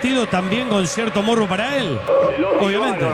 partido también con cierto morbo para él. Obviamente.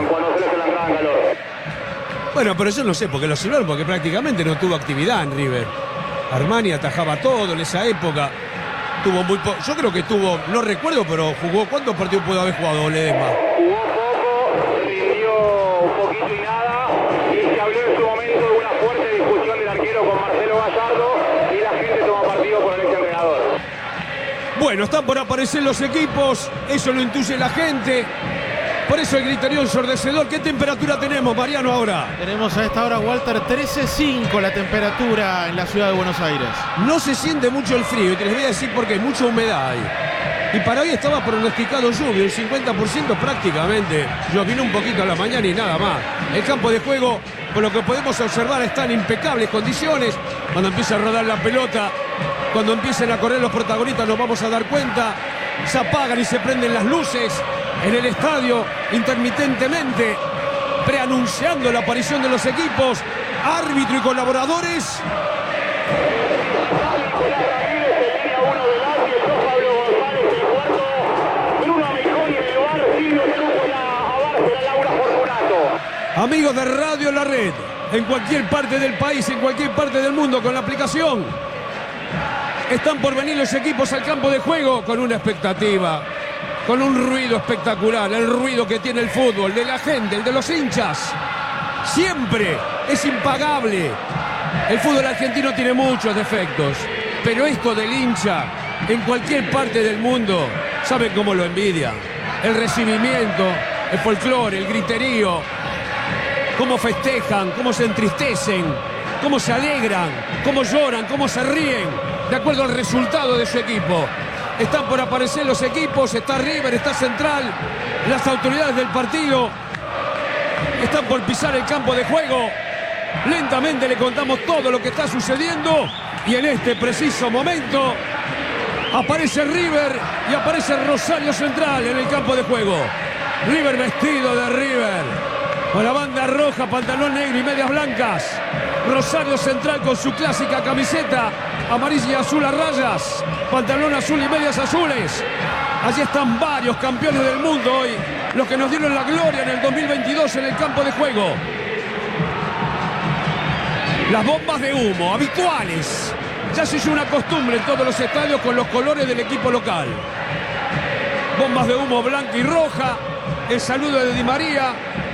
Bueno, pero yo no sé por qué lo silbaron, porque prácticamente no tuvo actividad en River. Armani atajaba todo en esa época. Tuvo muy poco. Yo creo que tuvo, no recuerdo, pero jugó. ¿Cuántos partidos pudo haber jugado Ledesma? Jugó poco, rindió un poquito y nada. Y se habló en su momento de una fuerte discusión del arquero con Marcelo Gallardo. Y la gente toma partido por el ex entrenador. Bueno, están por aparecer los equipos. Eso lo intuye la gente. Por eso el griterío ensordecedor. ¿Qué temperatura tenemos, Mariano, ahora? Tenemos a esta hora, Walter, 13.5 la temperatura en la ciudad de Buenos Aires. No se siente mucho el frío, y te les voy a decir por qué, mucha humedad hay. Y para hoy estaba pronosticado lluvia, un 50% prácticamente. Llovió un poquito a la mañana y nada más. El campo de juego, por lo que podemos observar, está en impecables condiciones. Cuando empieza a rodar la pelota, cuando empiecen a correr los protagonistas nos vamos a dar cuenta. Se apagan y se prenden las luces en el estadio intermitentemente, preanunciando la aparición de los equipos, árbitro y colaboradores. Nicolás Ramírez en línea 1 del Lazio, yo Pablo González el cuarto, Bruno Mejoni en el bar, Silvio Trúcola, a Bárcena, Laura Fortunato. Amigos de Radio La Red, en cualquier parte del país, en cualquier parte del mundo, con la aplicación, están por venir los equipos al campo de juego con una expectativa, con un ruido espectacular, el ruido que tiene el fútbol, de la gente, el de los hinchas. Siempre es impagable. El fútbol argentino tiene muchos defectos, pero esto del hincha, en cualquier parte del mundo, ¿saben cómo lo envidia? El recibimiento, el folclore, el griterío, cómo festejan, cómo se entristecen, cómo se alegran, cómo lloran, cómo se ríen, de acuerdo al resultado de su equipo. Están por aparecer los equipos, está River, está Central, las autoridades del partido están por pisar el campo de juego. Lentamente le contamos todo lo que está sucediendo y en este preciso momento aparece River y aparece Rosario Central en el campo de juego. River vestido de River, con la banda roja, pantalón negro y medias blancas. Rosario Central con su clásica camiseta amarilla y azul a rayas, pantalón azul y medias azules. Allí están varios campeones del mundo hoy, los que nos dieron la gloria en el 2022 en el campo de juego. Las bombas de humo habituales, ya se hizo una costumbre en todos los estadios con los colores del equipo local. Bombas de humo blanca y roja, el saludo de Di María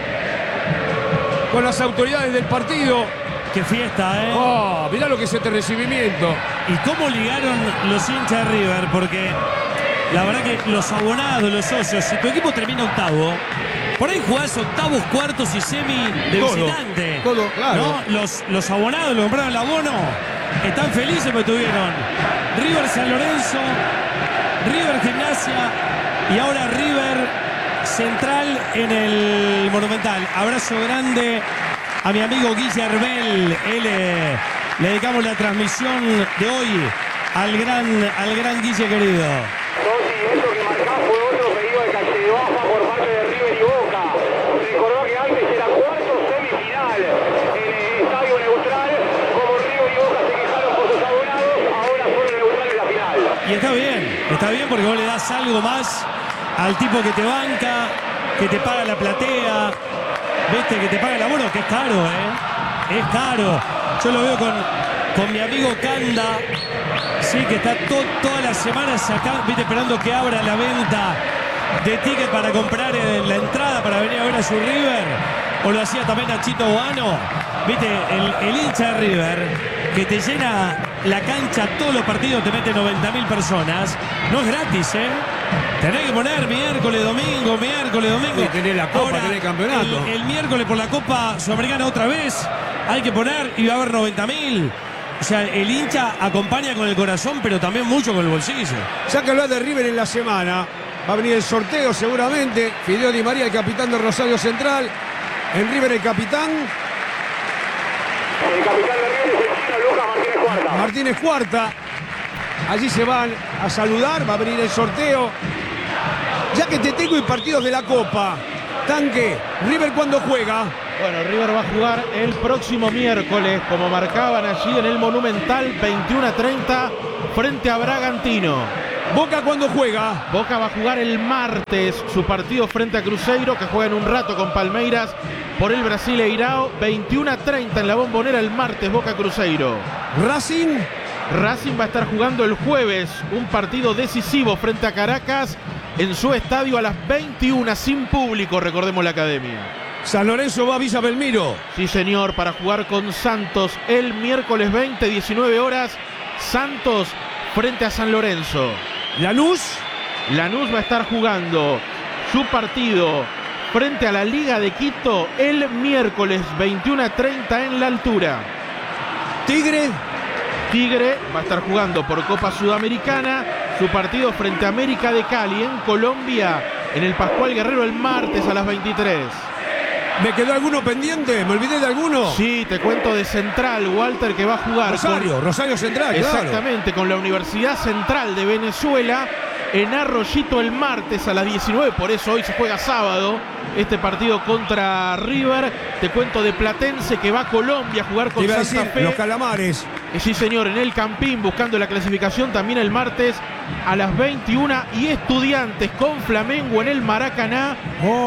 con las autoridades del partido. Qué fiesta, ¿eh? Oh, mirá lo que es este recibimiento. Y cómo ligaron los hinchas de River, porque la verdad que los abonados, los socios, si tu equipo termina octavo, por ahí jugás octavos, cuartos y semi de visitante. Todo, claro. ¿No? Los abonados, los que compraron el abono, están felices porque tuvieron River San Lorenzo, River Gimnasia y ahora River Central en el Monumental. Abrazo grande a mi amigo Guille Arbel. Le dedicamos la transmisión de hoy al gran Guille querido. Rossi, eso que marcás fue otro pedido de calle de baja por parte de River y Boca. Recordó que antes era cuarto semifinal en el Estadio Neutral. Como River y Boca se quejaron por sus abonados, ahora son neutrales en la final. Y está bien porque vos le das algo más al tipo que te banca, que te paga la platea, viste, que te paga el abono, que es caro, ¿eh? Es caro. Yo lo veo con mi amigo Canda, sí, que está todas las semanas acá, viste, esperando que abra la venta de ticket para comprar la entrada para venir a ver a su River. O lo hacía también Nachito Boano, viste, el hincha de River, que te llena la cancha todos los partidos, te mete 90.000 personas. No es gratis, ¿eh? Tenés que poner miércoles, domingo. Y tenés la Copa, tenés el campeonato. El miércoles por la Copa Sudamericana otra vez hay que poner y va a haber 90.000. O sea, el hincha acompaña con el corazón, pero también mucho con el bolsillo. Ya que hablar de River en la semana, va a venir el sorteo seguramente. Fideo Di María, el capitán de Rosario Central. En River el capitán. El capitán de River es el chino Lucas Martínez Cuarta. Martínez Cuarta. Allí se van a saludar, va a venir el sorteo. Ya que te tengo y partidos de la Copa. Tanque, River cuando juega. Bueno, River va a jugar el próximo miércoles, como marcaban allí en el Monumental, 21:30, frente a Bragantino. Boca cuando juega. Boca va a jugar el martes su partido frente a Cruzeiro, que juega en un rato con Palmeiras por el Brasileirao. 21:30 en la Bombonera el martes, Boca Cruzeiro. Racing va a estar jugando el jueves un partido decisivo frente a Caracas en su estadio a las 21 sin público, recordemos la academia. San Lorenzo va a Villa Belmiro. Sí, señor, para jugar con Santos el miércoles 20, 19 horas. Santos frente a San Lorenzo. Lanús va a estar jugando su partido frente a la Liga de Quito el miércoles 21:30 en la altura. Tigre va a estar jugando por Copa Sudamericana su partido frente a América de Cali en Colombia en el Pascual Guerrero el martes a las 23. ¿Me quedó alguno pendiente? ¿Me olvidé de alguno? Sí, te cuento de Central, Walter, que va a jugar Rosario Central, exactamente, claro. con la Universidad Central de Venezuela en Arroyito el martes a las 19, por eso hoy se juega sábado este partido contra River. Te cuento de Platense, que va a Colombia a jugar con Santa Fe. Los Calamares. Sí, señor, en el Campín, buscando la clasificación también el martes a las 21. Y Estudiantes con Flamengo en el Maracaná.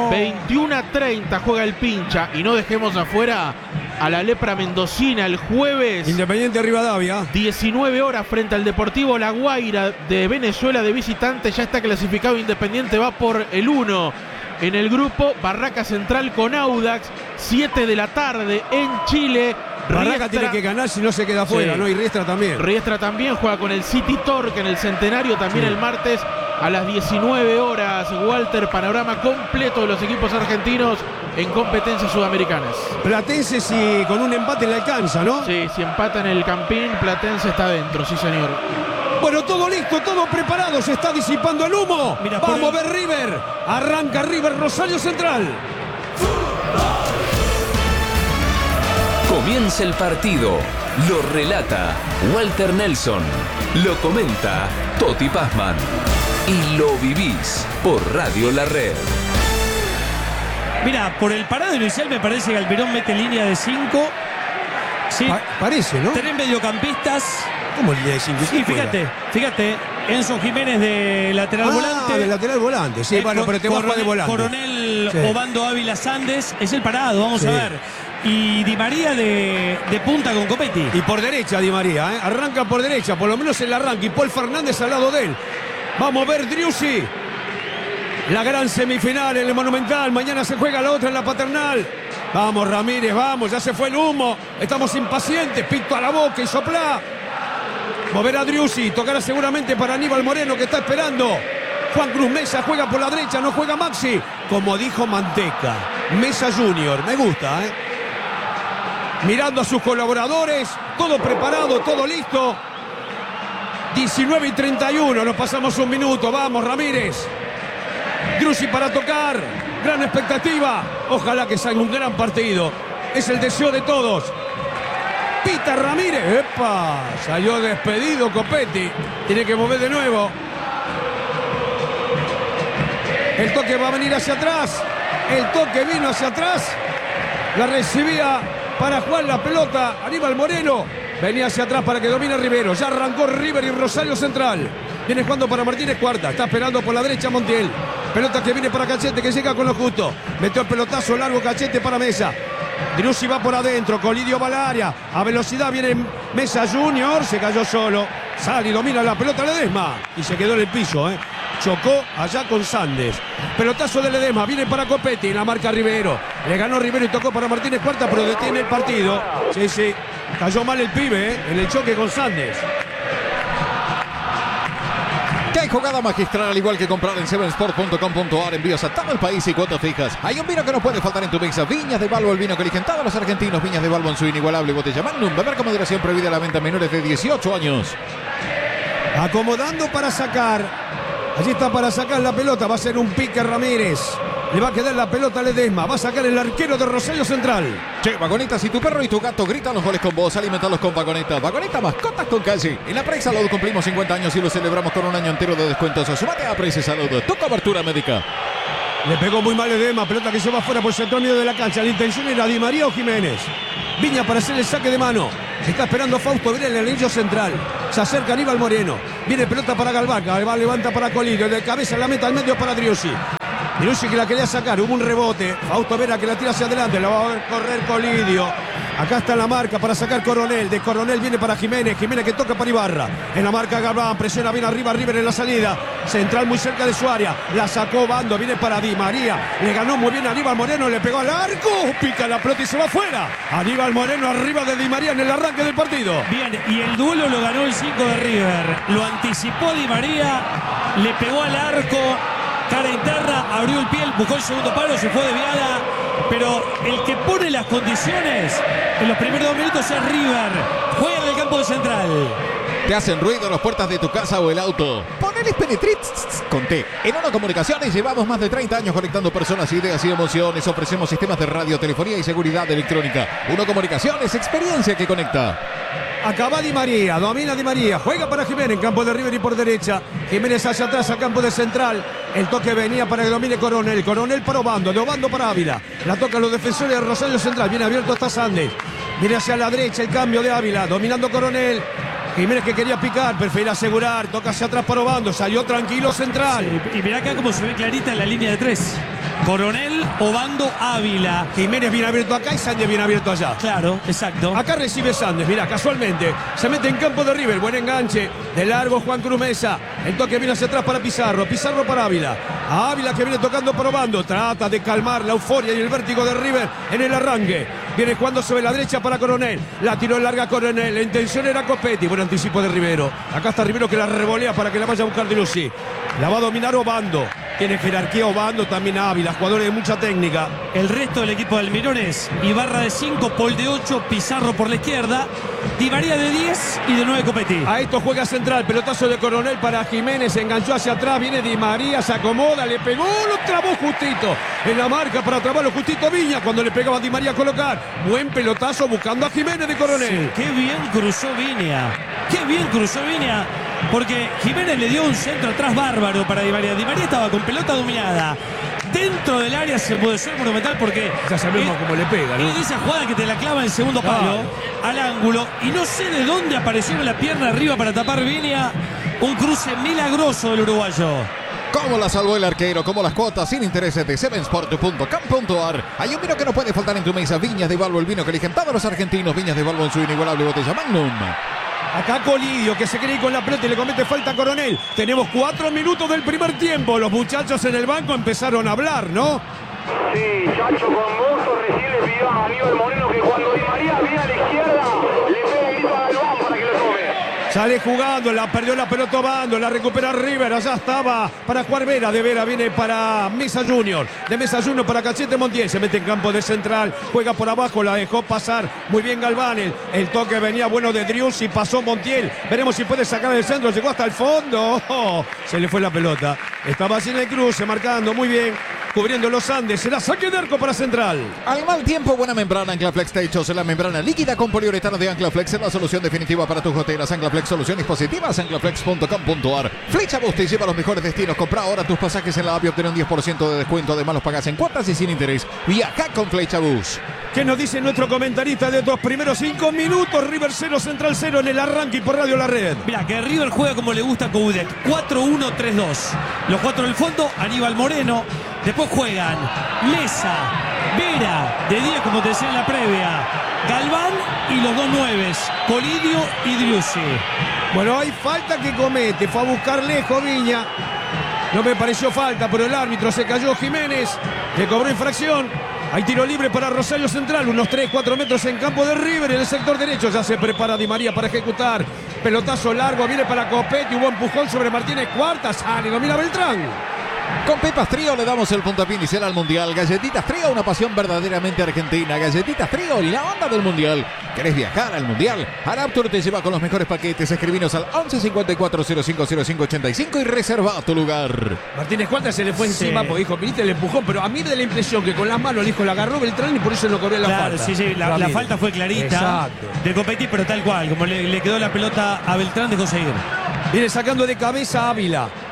21:30 juega el Pincha. Y no dejemos afuera a la Lepra Mendocina el jueves. Independiente Rivadavia. 19 horas frente al Deportivo La Guaira de Venezuela de visitante. Ya está clasificado Independiente, va por el 1 en el grupo. Barraca Central con Audax, 7 de la tarde en Chile. Barraca tiene que ganar si no se queda fuera, sí. ¿no? Y Riestra también. Riestra también juega con el City Torque en el Centenario también el martes a las 19 horas. Walter, panorama completo de los equipos argentinos en competencias sudamericanas. Platense si con un empate le alcanza, ¿no? Sí, si empata en el Campín, Platense está dentro, sí señor. Bueno, todo listo, todo preparado, se está disipando el humo. Mira, vamos a ver River. Arranca River, Rosario Central. Comienza el partido. Lo relata Walter Nelson. Lo comenta Toti Pazman. Y lo vivís por Radio La Red. Mira, por el parado inicial me parece que Almirón mete línea de 5. Sí. Parece, ¿no? 3 mediocampistas. ¿Cómo línea de 5? Sí, fíjate. Enzo Jiménez de lateral volante. De lateral volante, sí, bueno, pero te baja de volante. Coronel Obando Ávila Sandes es el parado, vamos a ver. Y Di María de punta con Copetti. Y por derecha Di María, ¿eh? Arranca por derecha, por lo menos el arranque. Y Paul Fernández al lado de él. Vamos a ver Driussi. La gran semifinal en el Monumental. Mañana se juega la otra en la Paternal. Vamos Ramírez, vamos, ya se fue el humo. Estamos impacientes, pito a la boca y soplá. Mover a Driussi, tocará seguramente para Aníbal Moreno que está esperando. Juan Cruz Mesa juega por la derecha, no juega Maxi. Como dijo Manteca, Mesa Junior, me gusta, ¿eh? Mirando a sus colaboradores, todo preparado, todo listo. 19:31, nos pasamos un minuto, vamos Ramírez. Driussi para tocar, gran expectativa. Ojalá que salga un gran partido. Es el deseo de todos. Pita Ramírez. ¡Epa! Salió despedido Copetti. Tiene que mover de nuevo. El toque va a venir hacia atrás. El toque vino hacia atrás. La recibía para jugar la pelota Aníbal Moreno. Venía hacia atrás para que domine Rivero. Ya arrancó River y Rosario Central. Viene jugando para Martínez Cuarta. Está esperando por la derecha Montiel. Pelota que viene para Cachete, que llega con lo justo. Metió el pelotazo largo Cachete para Mesa. Driussi va por adentro, Colidio va al área. A velocidad viene Mesa Junior. Se cayó solo. Sale y domina la pelota Ledesma. Y se quedó en el piso, ¿eh? Chocó allá con Sandes. Pelotazo de Ledesma. Viene para Copetti. La marca Rivero. Le ganó Rivero y tocó para Martínez Cuarta, pero detiene el partido. Sí. Cayó mal el pibe, ¿eh? En el choque con Sandes. Que hay jugada magistral, al igual que comprar en 7sport.com.ar. Envíos a todo el país y cuotas fijas. Hay un vino que no puede faltar en tu mesa. Viñas de Balbo, el vino que eligen todos los argentinos. Viñas de Balbo en su inigualable botella Magnum. Beber con moderación, prohibida la venta a menores de 18 años. Acomodando para sacar. Allí está para sacar la pelota. Va a ser un pique Ramírez. Le va a quedar la pelota a Ledesma. Va a sacar el arquero de Rosario Central. Che, Vagoneta, si tu perro y tu gato gritan los goles con vos, alimentalos con Vagoneta. Vagoneta, mascotas con calle. En la Presa Salud cumplimos 50 años y lo celebramos con un año entero de descuentos. Sumate a Presa Salud, tu cobertura médica. Le pegó muy mal Ledesma. Pelota que se va fuera por el sector medio de la cancha. La intención era Di María o Jiménez. Viña para hacer el saque de mano. Está esperando Fausto Vera en el anillo central. Se acerca Aníbal Moreno. Viene pelota para Galván. Galván levanta para Colidio. De cabeza la meta al medio para Driussi. Driussi que la quería sacar. Hubo un rebote. Fausto Vera que la tira hacia adelante. La va a correr Colidio. Acá está la marca para sacar Coronel. De Coronel viene para Jiménez. Jiménez que toca para Ibarra. En la marca Galván. Presiona bien arriba River en la salida. Central muy cerca de su área. La sacó Bando. Viene para Di María. Le ganó muy bien a Aníbal Moreno. Le pegó al arco. Pica la pelota y se va afuera. Aníbal Moreno arriba de Di María en el arranque del partido. Bien, y el duelo lo ganó el 5 de River. Lo anticipó Di María. Le pegó al arco. Cara interna, abrió el pie, buscó el segundo palo, se fue desviada. Pero el que pone las condiciones en los primeros 2 minutos es River. Juega en el campo de Central. ¿Te hacen ruido las puertas de tu casa o el auto? Poneles Penetrit con T. En Ono Comunicaciones llevamos más de 30 años conectando personas, ideas y emociones. Ofrecemos sistemas de radio, telefonía y seguridad electrónica. Ono Comunicaciones, experiencia que conecta. Acaba Di María, domina Di María, juega para Jiménez en campo de River y por derecha. Jiménez hacia atrás a campo de Central. El toque venía para que domine Coronel. Coronel para Obando, de Obando para Ávila. La tocan los defensores de Rosario Central. Viene abierto hasta Sandes. Viene hacia la derecha el cambio de Ávila, dominando Coronel. Jiménez que quería picar, prefiere asegurar, toca hacia atrás para Obando, salió tranquilo Central. Sí, y mirá acá cómo se ve clarita en la línea de 3. Coronel, Obando, Ávila. Jiménez viene abierto acá y Sandes viene abierto allá. Claro, exacto. Acá recibe Sandes, mirá, casualmente. Se mete en campo de River, buen enganche. De largo Juan Cruz Mesa. El toque viene hacia atrás para Pizarro. Pizarro para Ávila. A Ávila que viene tocando por Obando. Trata de calmar la euforia y el vértigo de River en el arranque. Viene jugando sobre la derecha para Coronel. La tiró en larga Coronel. La intención era Copetti. Buen anticipo de Rivero. Acá está Rivero que la revolea para que la vaya a buscar Driussi. La va a dominar Obando. Tiene jerarquía Obando, también Ávila. Jugadores de mucha técnica. El resto del equipo de Almirones. Ibarra de 5, Paul de 8, Pizarro por la izquierda. Di María de 10 y de 9 Copetti. A esto juega Central. Pelotazo de Coronel para Jiménez. Enganchó hacia atrás. Viene Di María. Se acomoda. Le pegó. Lo trabó justito. En la marca para trabarlo justito Viña. Cuando le pegaba a Di María a colocar. Buen pelotazo buscando a Jiménez de Coronel. Sí, qué bien cruzó Viña. Qué bien cruzó Viña. Porque Jiménez le dio un centro atrás bárbaro para Di María. Di María estaba con pelota dominada. Dentro del área se puso el Monumental porque ya sabemos cómo le pega, ¿no? Es esa jugada que te la clava en el segundo palo al ángulo. Y no sé de dónde apareció en la pierna arriba para tapar Viña. Un cruce milagroso del uruguayo. ¿Cómo la salvó el arquero? Como las cuotas sin intereses de sevensport.com.ar. Hay un vino que no puede faltar en tu mesa. Viñas de Balbo, el vino que eligen todos los argentinos. Viñas de Balbo en su inigualable botella Magnum. Acá Colidio que se quiere ir con la pelota y le comete falta a Coronel. Tenemos 4 minutos del primer tiempo. Los muchachos en el banco empezaron a hablar, ¿no? Sí, Chacho con gusto recién le pidió a Aníbal Moreno que cuando Di María viene a la izquierda le pegue el grito a Galván para que lo tome. Sale jugando, la perdió la pelota Obando, la recupera River, allá estaba para jugar Vera, de Vera viene para Mesa Junior, de Mesa Junior para Cachete Montiel, se mete en campo de Central, juega por abajo, la dejó pasar, muy bien Galván, el toque venía bueno de Driussi, pasó Montiel, veremos si puede sacar el centro, llegó hasta el fondo, se le fue la pelota, estaba sin el cruce, marcando muy bien, cubriendo los Andes, será saque de arco para Central. Al mal tiempo, buena membrana Anclaflex Techos, la membrana líquida con poliuretano de Anclaflex es la solución definitiva para tus goteras. Anclaflex, soluciones positivas, anclaflex.com.ar. Flecha Bus te lleva a los mejores destinos. Compra ahora tus pasajes en la app y obtén un 10% de descuento. Además los pagas en cuotas y sin interés. Viaja con Flecha Bus. ¿Qué nos dice nuestro comentarista de estos primeros 5 minutos? River 0, Central 0 en el arranque y por Radio La Red. Mira, que River juega como le gusta a Coudet. 4-1-3-2. Los 4 en el fondo, Aníbal Moreno. Después juegan Mesa, Vera, de 10 como te decía en la previa, Galván y los 2 9, Colidio y Driussi. Bueno, hay falta que comete, fue a buscar lejos Viña. No me pareció falta, pero el árbitro se cayó Jiménez, le cobró infracción. Hay tiro libre para Rosario Central, unos 3-4 metros en campo de River, en el sector derecho. Ya se prepara Di María para ejecutar. Pelotazo largo, viene para Copetti, hubo empujón sobre Martínez Cuarta, sale, domina Beltrán. Con Pepas Trío le damos el puntapié inicial al Mundial. Galletitas Trío, una pasión verdaderamente argentina. Galletitas Trío, la onda del Mundial. ¿Querés viajar al Mundial? Araptur te lleva con los mejores paquetes. Escribinos al 11 54 05 05 85 y reserva tu lugar. Martínez Cuarta se le fue encima, porque dijo, viniste el empujón, pero a mí me da la impresión que con las manos el hijo la agarró Beltrán y por eso no corrió la falta. Sí, la falta fue clarita. Exacto. De competir, pero tal cual, como le quedó la pelota a Beltrán, dejó seguir. Viene sacando de cabeza Ávila.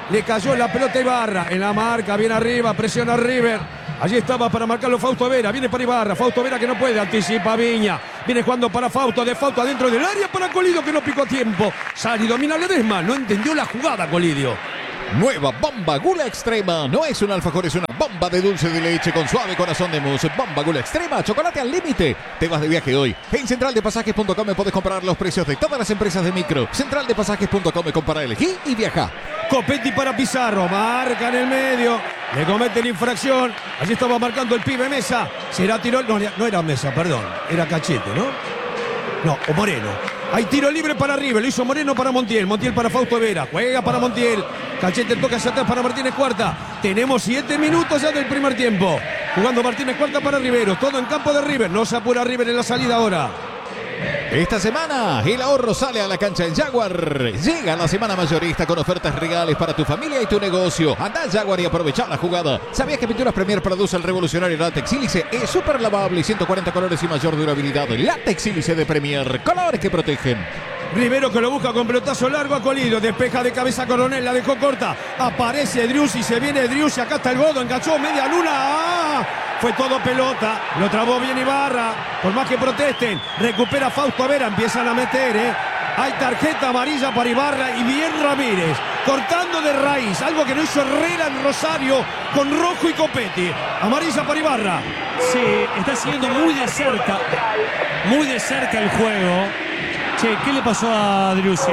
Le cayó la pelota a Ibarra. En la marca, bien arriba, presiona a River. Allí estaba para marcarlo Fausto Vera. Viene para Ibarra. Fausto Vera que no puede. Anticipa a Viña. Viene jugando para Fausto. De Fausto adentro del área para Colidio que no picó a tiempo. Sale y domina Ledesma. No entendió la jugada Colidio. Nueva Bomba Gula Extrema. No es un alfajor, es una bomba de dulce de leche con suave corazón de mousse. Bomba Gula Extrema, chocolate al límite. Te vas de viaje hoy. En centraldepasajes.com puedes comprar los precios de todas las empresas de micro. Centraldepasajes.com compara, elegí y viaja. Copetti para Pizarro. Marca en el medio. Le cometen infracción. Allí estaba marcando el pibe Mesa. Será tiro. No era Mesa, perdón. Era Cachete, ¿no? No, o Moreno. Hay tiro libre para River, lo hizo Moreno para Montiel, Montiel para Fausto Vera, juega para Montiel, Cachete toca hacia atrás para Martínez Cuarta. Tenemos 7 minutos ya del primer tiempo, jugando Martínez Cuarta para Rivero, todo en campo de River, no se apura River en la salida ahora. Esta semana el ahorro sale a la cancha en Jaguar. Llega la semana mayorista con ofertas regales para tu familia y tu negocio. Anda a Jaguar y aprovecha la jugada. ¿Sabías que Pinturas Premier produce el revolucionario látex sílice? Es súper lavable y 140 colores y mayor durabilidad. Látex sílice de Premier, colores que protegen. Rivero que lo busca con pelotazo largo a Colidio, despeja de cabeza Coronel, la dejó corta, aparece Driussi, se viene Driussi, acá está el Godo, enganchó media luna, ¡ah! Fue todo pelota, lo trabó bien Ibarra, por más que protesten, recupera Fausto Vera, empiezan a meter, hay tarjeta amarilla para Ibarra y bien Ramírez, cortando de raíz, algo que no hizo Herrera en Rosario con Rojo y Copetti, amarilla para Ibarra. Sí, está siguiendo muy de cerca el juego. Che, ¿qué le pasó a Driussi?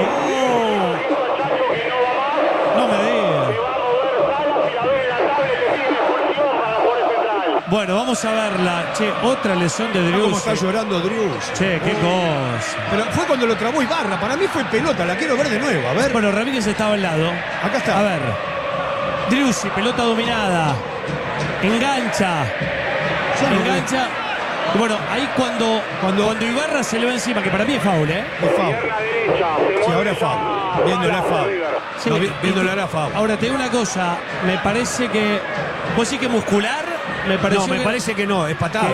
No me digas. Bueno, vamos a verla. Che, otra lesión de Driussi. ¿Cómo está llorando Driussi? Che, qué cosa. Pero fue cuando lo trabó Ibarra. Para mí fue pelota. La quiero ver de nuevo. A ver. Bueno, Ramírez estaba al lado. Acá está. A ver. Driussi, pelota dominada. Engancha. Engancha. Bueno, ahí cuando Ibarra se le va encima, que para mí es foul, ¿eh? Es foul. Sí, ahora es foul. Viéndola es foul. Sí, no, viéndola era foul. Ahora te digo una cosa, me parece que... ¿Vos sí que muscular? Me parece que no, es patada.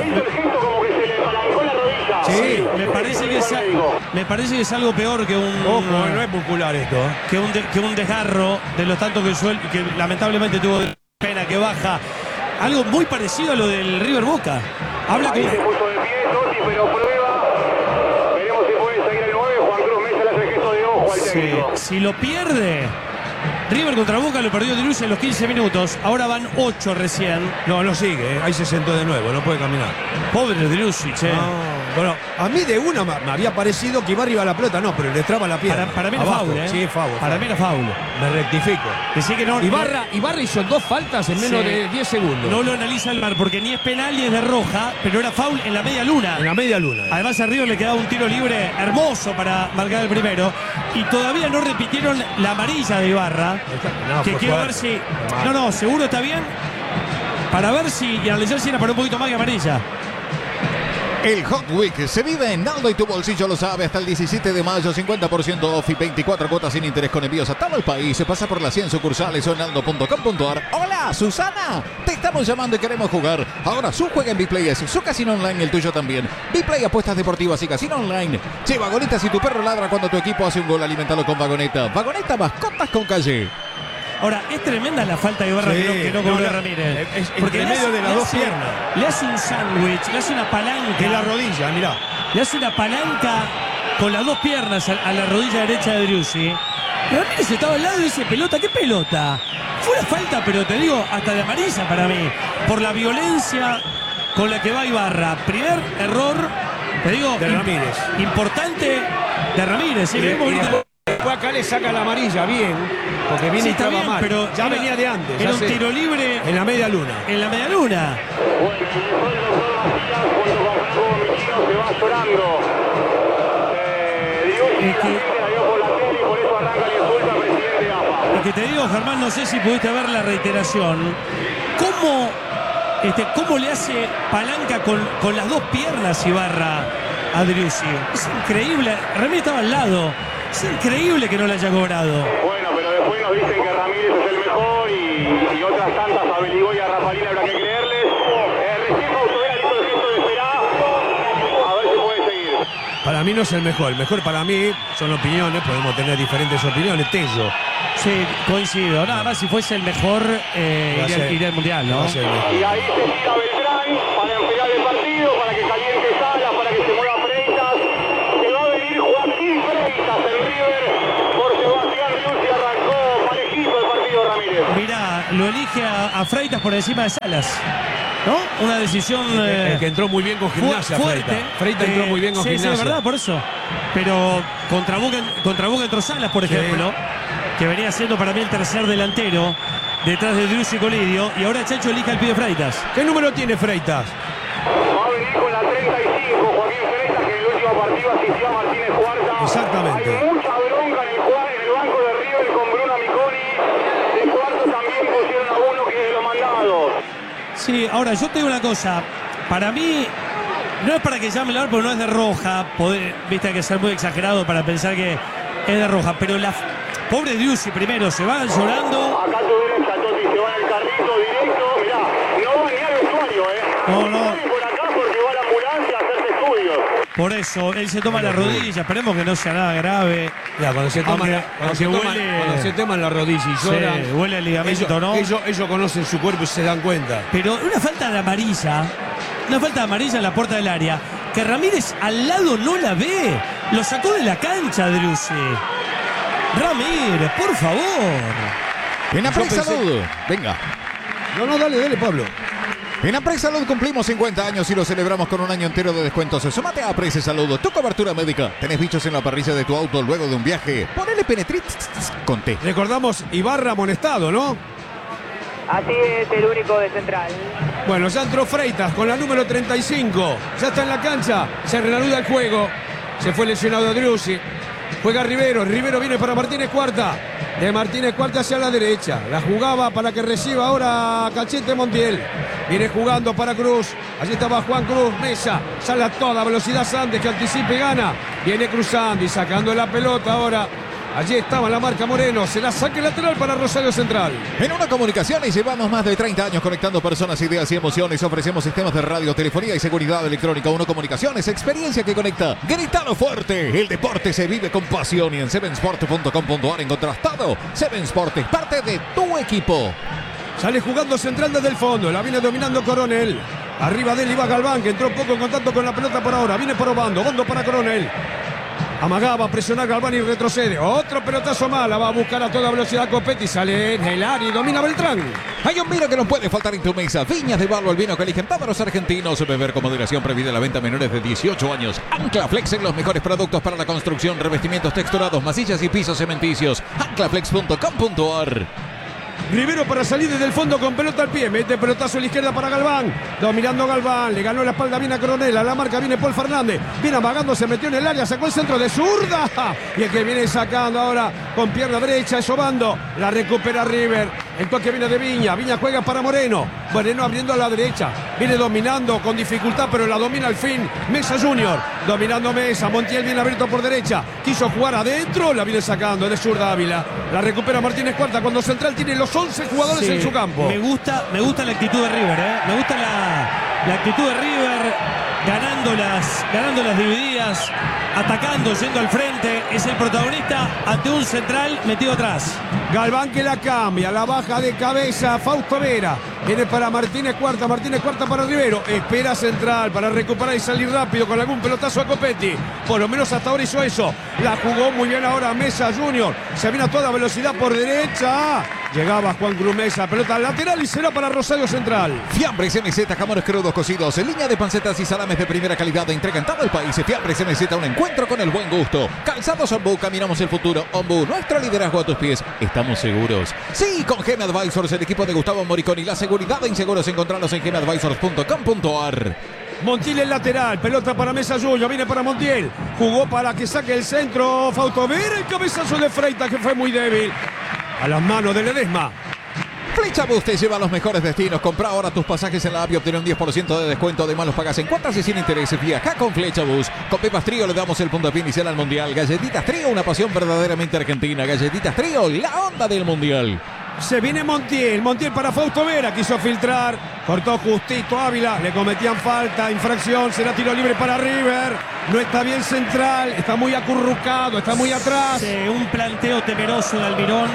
Sí, me parece que es algo peor que un... Ojo, no es muscular esto. Que un desgarro de los tantos que lamentablemente tuvo pena que baja. Algo muy parecido a lo del River Boca. Habla ahí con... se puso de pie Totti, pero prueba. Veremos si puede seguir el 9. Juan Cruz Mesa le hace el gesto de ojo al técnico. Si lo pierde, River contra Boca lo perdió Driussi en los 15 minutos. Ahora van 8 recién. No sigue, ahí se sentó de nuevo, no puede caminar. Pobre Driussi, che. No, bueno, a mí de una me había parecido que Ibarra iba a la pelota, no, pero le traba la pierna. Para mí era abajo. foul, ¿eh? Sí, foul. Para mí era foul. Me rectifico. Decí que no, Ibarra hizo 2 faltas en menos de 10 segundos. No lo analiza el VAR porque ni es penal ni es de roja, pero era foul en la media luna. En la media luna. Además a River le quedaba un tiro libre hermoso para marcar el primero. Y todavía no repitieron la amarilla de Ibarra. Que quiero ver si... No, seguro está bien. Para ver si y analizar si era para un poquito más que amarilla. El Hot Week se vive en Naldo y tu bolsillo lo sabe. Hasta el 17 de mayo, 50% off y 24 cuotas sin interés con envíos a todo el país. Se pasa por las 100 sucursales o naldo.com.ar. Hola, Susana. Te estamos llamando y queremos jugar. Ahora su juega en Bplay es su casino online, el tuyo también. Bplay, apuestas deportivas y casino online. Che, Vagoneta, si tu perro ladra cuando tu equipo hace un gol, alimentalo con Vagoneta. Vagoneta, mascotas con calle. Ahora, es tremenda la falta de Ibarra que no cobró Ramírez. Porque en medio de las dos piernas. Le hace un sándwich, le hace una palanca. En la rodilla, mirá. Le hace una palanca con las dos piernas a la rodilla derecha de Driussi. Ramírez estaba al lado y dice, pelota, ¿qué pelota? Fue una falta, pero te digo, hasta de amarilla para mí. Por la violencia con la que va Ibarra. Primer error, te digo, de Ramírez. Importante de Ramírez. ¿Sí? Después acá le saca la amarilla, bien, porque viene y estaba bien, mal. Pero ya venía de antes. Era un tiro libre. En la media luna. En la media luna. Bueno, junto con Franco Michino se va llorando. Driussi la vio por la tele y por eso arranca el insulto al presidente de AFA. Es que te digo, Germán, no sé si pudiste ver la reiteración. ¿Cómo le hace palanca con las dos piernas Ibarra a Driussi? Es increíble. Ramírez estaba al lado. Es increíble que no le haya cobrado. Bueno, pero después nos dicen que Ramírez es el mejor y otras tantas a Beligó y a Rafalín habrá que creerles. Recién Fausto Vera hizo el gesto de esperar. A ver si puede seguir. Para mí no es el mejor. El mejor para mí son opiniones. Podemos tener diferentes opiniones. Tello Sí, coincido. Nada más si fuese el mejor iría al Mundial, ¿no? Y ahí se tira Beltrán para enfriar el partido, para que caliente Salas, para que se mueva Freitas. Se va a venir Joaquín Freitas, el River, por Sebastián Rius, y arrancó parejito el partido, Ramírez. Mirá, lo elige a Freitas por encima de Salas, ¿no? Una decisión El que entró muy bien con Gimnasia, fuerte. Freitas entró muy bien con Gimnasia. Sí, es verdad, por eso. Pero contra Boca entró Salas, por ejemplo, que venía siendo para mí el tercer delantero detrás de Driussi y Colidio, y ahora Chacho elige al pibe Freitas. ¿Qué número tiene Freitas? Va a venir con la 35, Joaquín Freitas, que en el último partido asistió a Martínez Cuarta. Exactamente. Hay mucha bronca en el banco de River con Bruno Miconi. De Cuarto también pusieron a uno que es de los mandados. Sí, ahora yo te digo una cosa. Para mí, no es para que llame la hora, porque no es de roja. Viste, hay que ser muy exagerado para pensar que es de roja. Pero la pobre Driussi primero se va llorando. Acá tu derecha, Toti, se va en el carrito directo. Mirá, no va ni al vestuario, No. Viene por acá porque va a la ambulancia a hacerse estudios. Por eso, él se toma la rodilla. Esperemos que no sea nada grave. Ya, cuando se toman la rodilla y lloran, Sí, huele al ligamento, ¿no? ellos conocen su cuerpo y se dan cuenta. Pero una falta de amarilla en la puerta del área, que Ramírez al lado no la ve. Lo sacó de la cancha, Driussi. Ramírez, por favor. En Apres Salud, venga. No, dale, Pablo. En Apres Salud cumplimos 50 años y lo celebramos con un año entero de descuentos. Sumate a Apres Salud, tu cobertura médica. ¿Tenés bichos en la parrilla de tu auto luego de un viaje? Ponele Penetrit con T. Recordamos Ibarra amonestado, ¿no? Así es, el único de Central. Bueno, ya entró Freitas con la número 35. Ya está en la cancha. Se reanuda el juego. Se fue lesionado Driussi. Juega Rivero. Rivero viene para Martínez Cuarta. De Martínez Cuarta hacia la derecha. La jugaba para que reciba ahora Cachete Montiel. Viene jugando para Cruz. Allí estaba Juan Cruz. Mesa. Sale a toda velocidad Sandes, que anticipe y gana. Viene cruzando y sacando la pelota ahora. Allí estaba la marca Moreno. Se la saque lateral para Rosario Central. En Una Comunicaciones llevamos más de 30 años conectando personas, ideas y emociones. Ofrecemos sistemas de radio, telefonía y seguridad electrónica. Una Comunicaciones, experiencia que conecta. Gritalo fuerte. El deporte se vive con pasión. Y en sevensport.com.ar encontrás todo. Seven Sport es parte de tu equipo. Sale jugando Central desde el fondo. La viene dominando Coronel. Arriba de él iba Galván, que entró poco en contacto con la pelota por ahora. Viene por Obando. Obando para Coronel. Amagaba a presionar Galván y retrocede. Otro pelotazo mala. Va a buscar a toda velocidad Copetti. Sale en el área y domina Beltrán. Hay un vino que no puede faltar en tu mesa. Viñas de Balbo, el vino que eligen todos los argentinos. Beber con moderación, prohibida la venta a menores de 18 años. Anclaflex en los mejores productos para la construcción, revestimientos texturados, masillas y pisos cementicios. Anclaflex.com.ar. Rivero para salir desde el fondo con pelota al pie. Mete pelotazo a la izquierda para Galván. Dominando Galván. Le ganó la espalda bien a Coronel. A la marca viene Paul Fernández. Viene amagando, se metió en el área. Sacó el centro de zurda. Y el que viene sacando ahora con pierna derecha es Obando. La recupera River. El toque viene de Viña. Viña juega para Moreno. Moreno abriendo a la derecha. Viene dominando con dificultad, pero la domina al fin Mesa Junior. Dominando Mesa. Montiel viene abierto por derecha. Quiso jugar adentro. La viene sacando de zurda Ávila. La recupera Martínez Cuarta cuando Central tiene los 11 jugadores en su campo. Me gusta la actitud de River, ¿eh? Me gusta la actitud de River, ganando las divididas, atacando, yendo al frente. Es el protagonista ante un Central metido atrás. Galván que la cambia, la baja de cabeza Fausto Vera. Viene para Martínez Cuarta para Rivero. Espera Central para recuperar y salir rápido con algún pelotazo a Copetti. Por lo menos hasta ahora hizo eso. La jugó muy bien ahora Mesa Junior. Se viene a toda velocidad por derecha. Llegaba Juan Cruz Mesa, pelota lateral y será para Rosario Central. Fiambres MZ, jamones crudos cocidos, en línea de pancetas y salames de primera calidad de entrega en todo el país. Fiambres MZ, un encuentro con el buen gusto. Calzados Ombú, caminamos el futuro. Ombú, nuestro liderazgo a tus pies. Estamos seguros. Sí, con GM Advisors, el equipo de Gustavo Moriconi. La seguridad de inseguros, encontrarlos en gmadvisors.com.ar. Montiel el lateral, pelota para Mesa Junior, viene para Montiel. Jugó para que saque el centro Fausto Vera, el cabezazo de Freitas que fue muy débil. A las manos de Ledesma. Flechabus te lleva a los mejores destinos. Compra ahora tus pasajes en la app y obtén un 10% de descuento. Además los pagas en cuotas y sin intereses. Viaja con Flechabus. Con Pepas Trío le damos el puntapié inicial al Mundial. Galletitas Trío, una pasión verdaderamente argentina. Galletitas Trío, la onda del Mundial. Se viene Montiel para Fausto Vera, quiso filtrar, cortó justito Ávila, le cometían falta, infracción, será tiro libre para River. No está bien central, está muy acurrucado, está muy atrás. Un planteo temeroso de Almirón,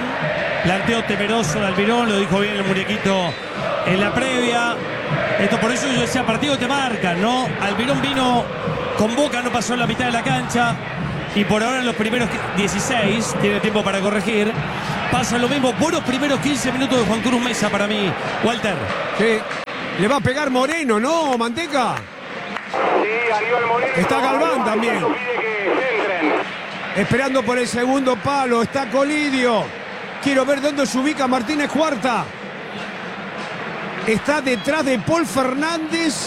lo dijo bien el muñequito en la previa. Esto por eso yo decía, partido te marca, ¿no? Almirón vino con Boca, no pasó en la mitad de la cancha. Y por ahora en los primeros 16, tiene tiempo para corregir. Pasa lo mismo, buenos primeros 15 minutos de Juan Cruz Mesa para mí, Walter. Sí, le va a pegar Moreno, ¿no, Manteca? Sí, Aníbal Moreno. Está Galván también. Pide que centren. Esperando por el segundo palo, está Colidio. Quiero ver dónde se ubica Martínez Cuarta. Está detrás de Paul Fernández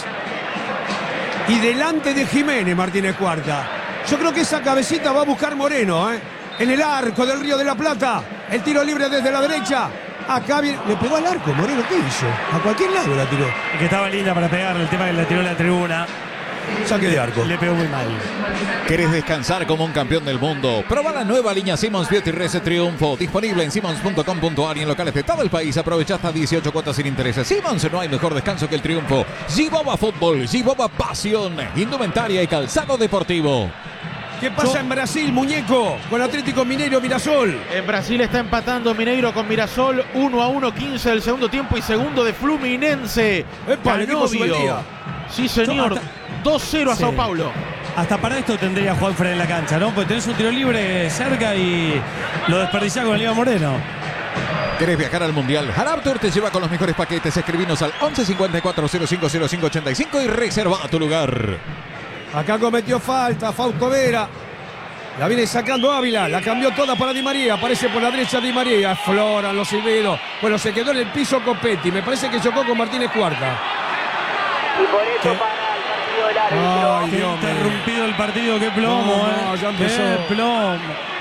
y delante de Jiménez Martínez Cuarta. Yo creo que esa cabecita va a buscar Moreno, en el arco del Río de la Plata. El tiro libre desde la derecha. Acá viene. Le pegó al arco, Moreno, ¿qué hizo? A cualquier lado la tiró. Que estaba linda para pegarle, el tema que la tiró en la tribuna. Saque de arco. Le pegó muy mal. ¿Querés descansar como un campeón del mundo? Proba la nueva línea Simmons Beauty Rese Triunfo. Disponible en simmons.com.ar y en locales de todo el país. Aprovecha hasta 18 cuotas sin intereses. Simmons, no hay mejor descanso que el triunfo. Giboba Fútbol, Giboba Pasión, indumentaria y calzado deportivo. ¿Qué pasa en Brasil, muñeco? Con Atlético Mineiro, Mirasol. En Brasil está empatando Mineiro con Mirasol. 1-1, 15 del segundo tiempo y segundo de Fluminense. ¡Epa, el equipo sube el día! Sí, señor. 2-0 a Sí. Sao Paulo. Hasta para esto tendría Juanfred en la cancha, ¿no? Porque tenés un tiro libre cerca y lo desperdiciás con el Iván Moreno. ¿Querés viajar al Mundial? Harab Tour te lleva con los mejores paquetes. Escribinos al 11 54 05 05 85 y reserva tu lugar. Acá cometió falta Fausto Vera. La viene sacando Ávila. La cambió toda para Di María. Aparece por la derecha Di María. Afloran los silbidos. Bueno, se quedó en el piso Copetti. Me parece que chocó con Martínez Cuarta. Y por eso para el partido del árbitro. Ay, Qué Dios mío. interrumpido el partido, qué plomo, No, ya empezó. Qué plomo.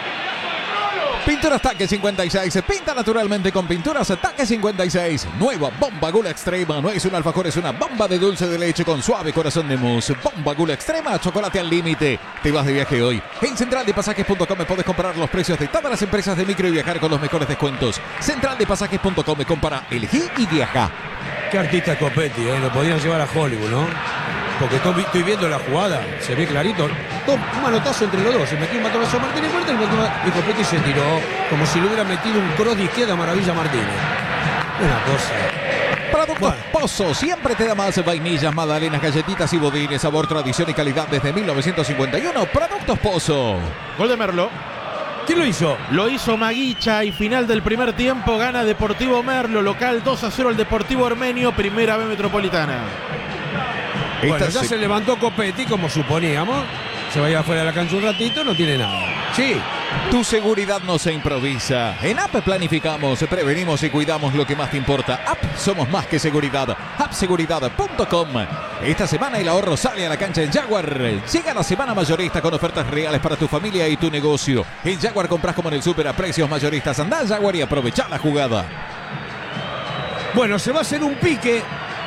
Pinturas Taque 56. Pinta naturalmente con Pinturas Taque 56. Nueva Bomba Gula Extrema. No es un alfajor, es una bomba de dulce de leche con suave corazón de mousse. Bomba Gula Extrema, chocolate al límite. Te vas de viaje hoy. En centraldepasajes.com puedes comprar los precios de todas las empresas de micro y viajar con los mejores descuentos. Centraldepasajes.com, compara, elegí y viaja. Qué artista es Copetti, lo podrían llevar a Hollywood, ¿no? Porque estoy viendo la jugada, se ve clarito. Un manotazo entre los dos, se metió un matonazo a Martínez Cuarta y Copetti se tiró como si le hubiera metido un cross de izquierda a Maravilla Martínez. Una cosa. Productos Bueno. Pozo siempre te da más vainillas, magdalenas, galletitas y budines. Sabor, tradición y calidad desde 1951. Productos Pozo. Gol de Merlo. ¿Quién lo hizo? Lo hizo Maguicha y final del primer tiempo gana Deportivo Merlo. Local 2-0 al Deportivo Armenio. Primera B Metropolitana. Bueno, Esta ya se- se levantó Copetti, como suponíamos. Se va a ir afuera de la cancha un ratito, no tiene nada. Sí, Tu seguridad no se improvisa. En App planificamos, prevenimos y cuidamos lo que más te importa. App, somos más que seguridad. Appseguridad.com. Esta semana el ahorro sale a la cancha en Jaguar. Llega la semana mayorista con ofertas reales para tu familia y tu negocio. En Jaguar compras como en el súper a precios mayoristas. Andá a Jaguar y aprovechá la jugada. bueno, se va a hacer un pique.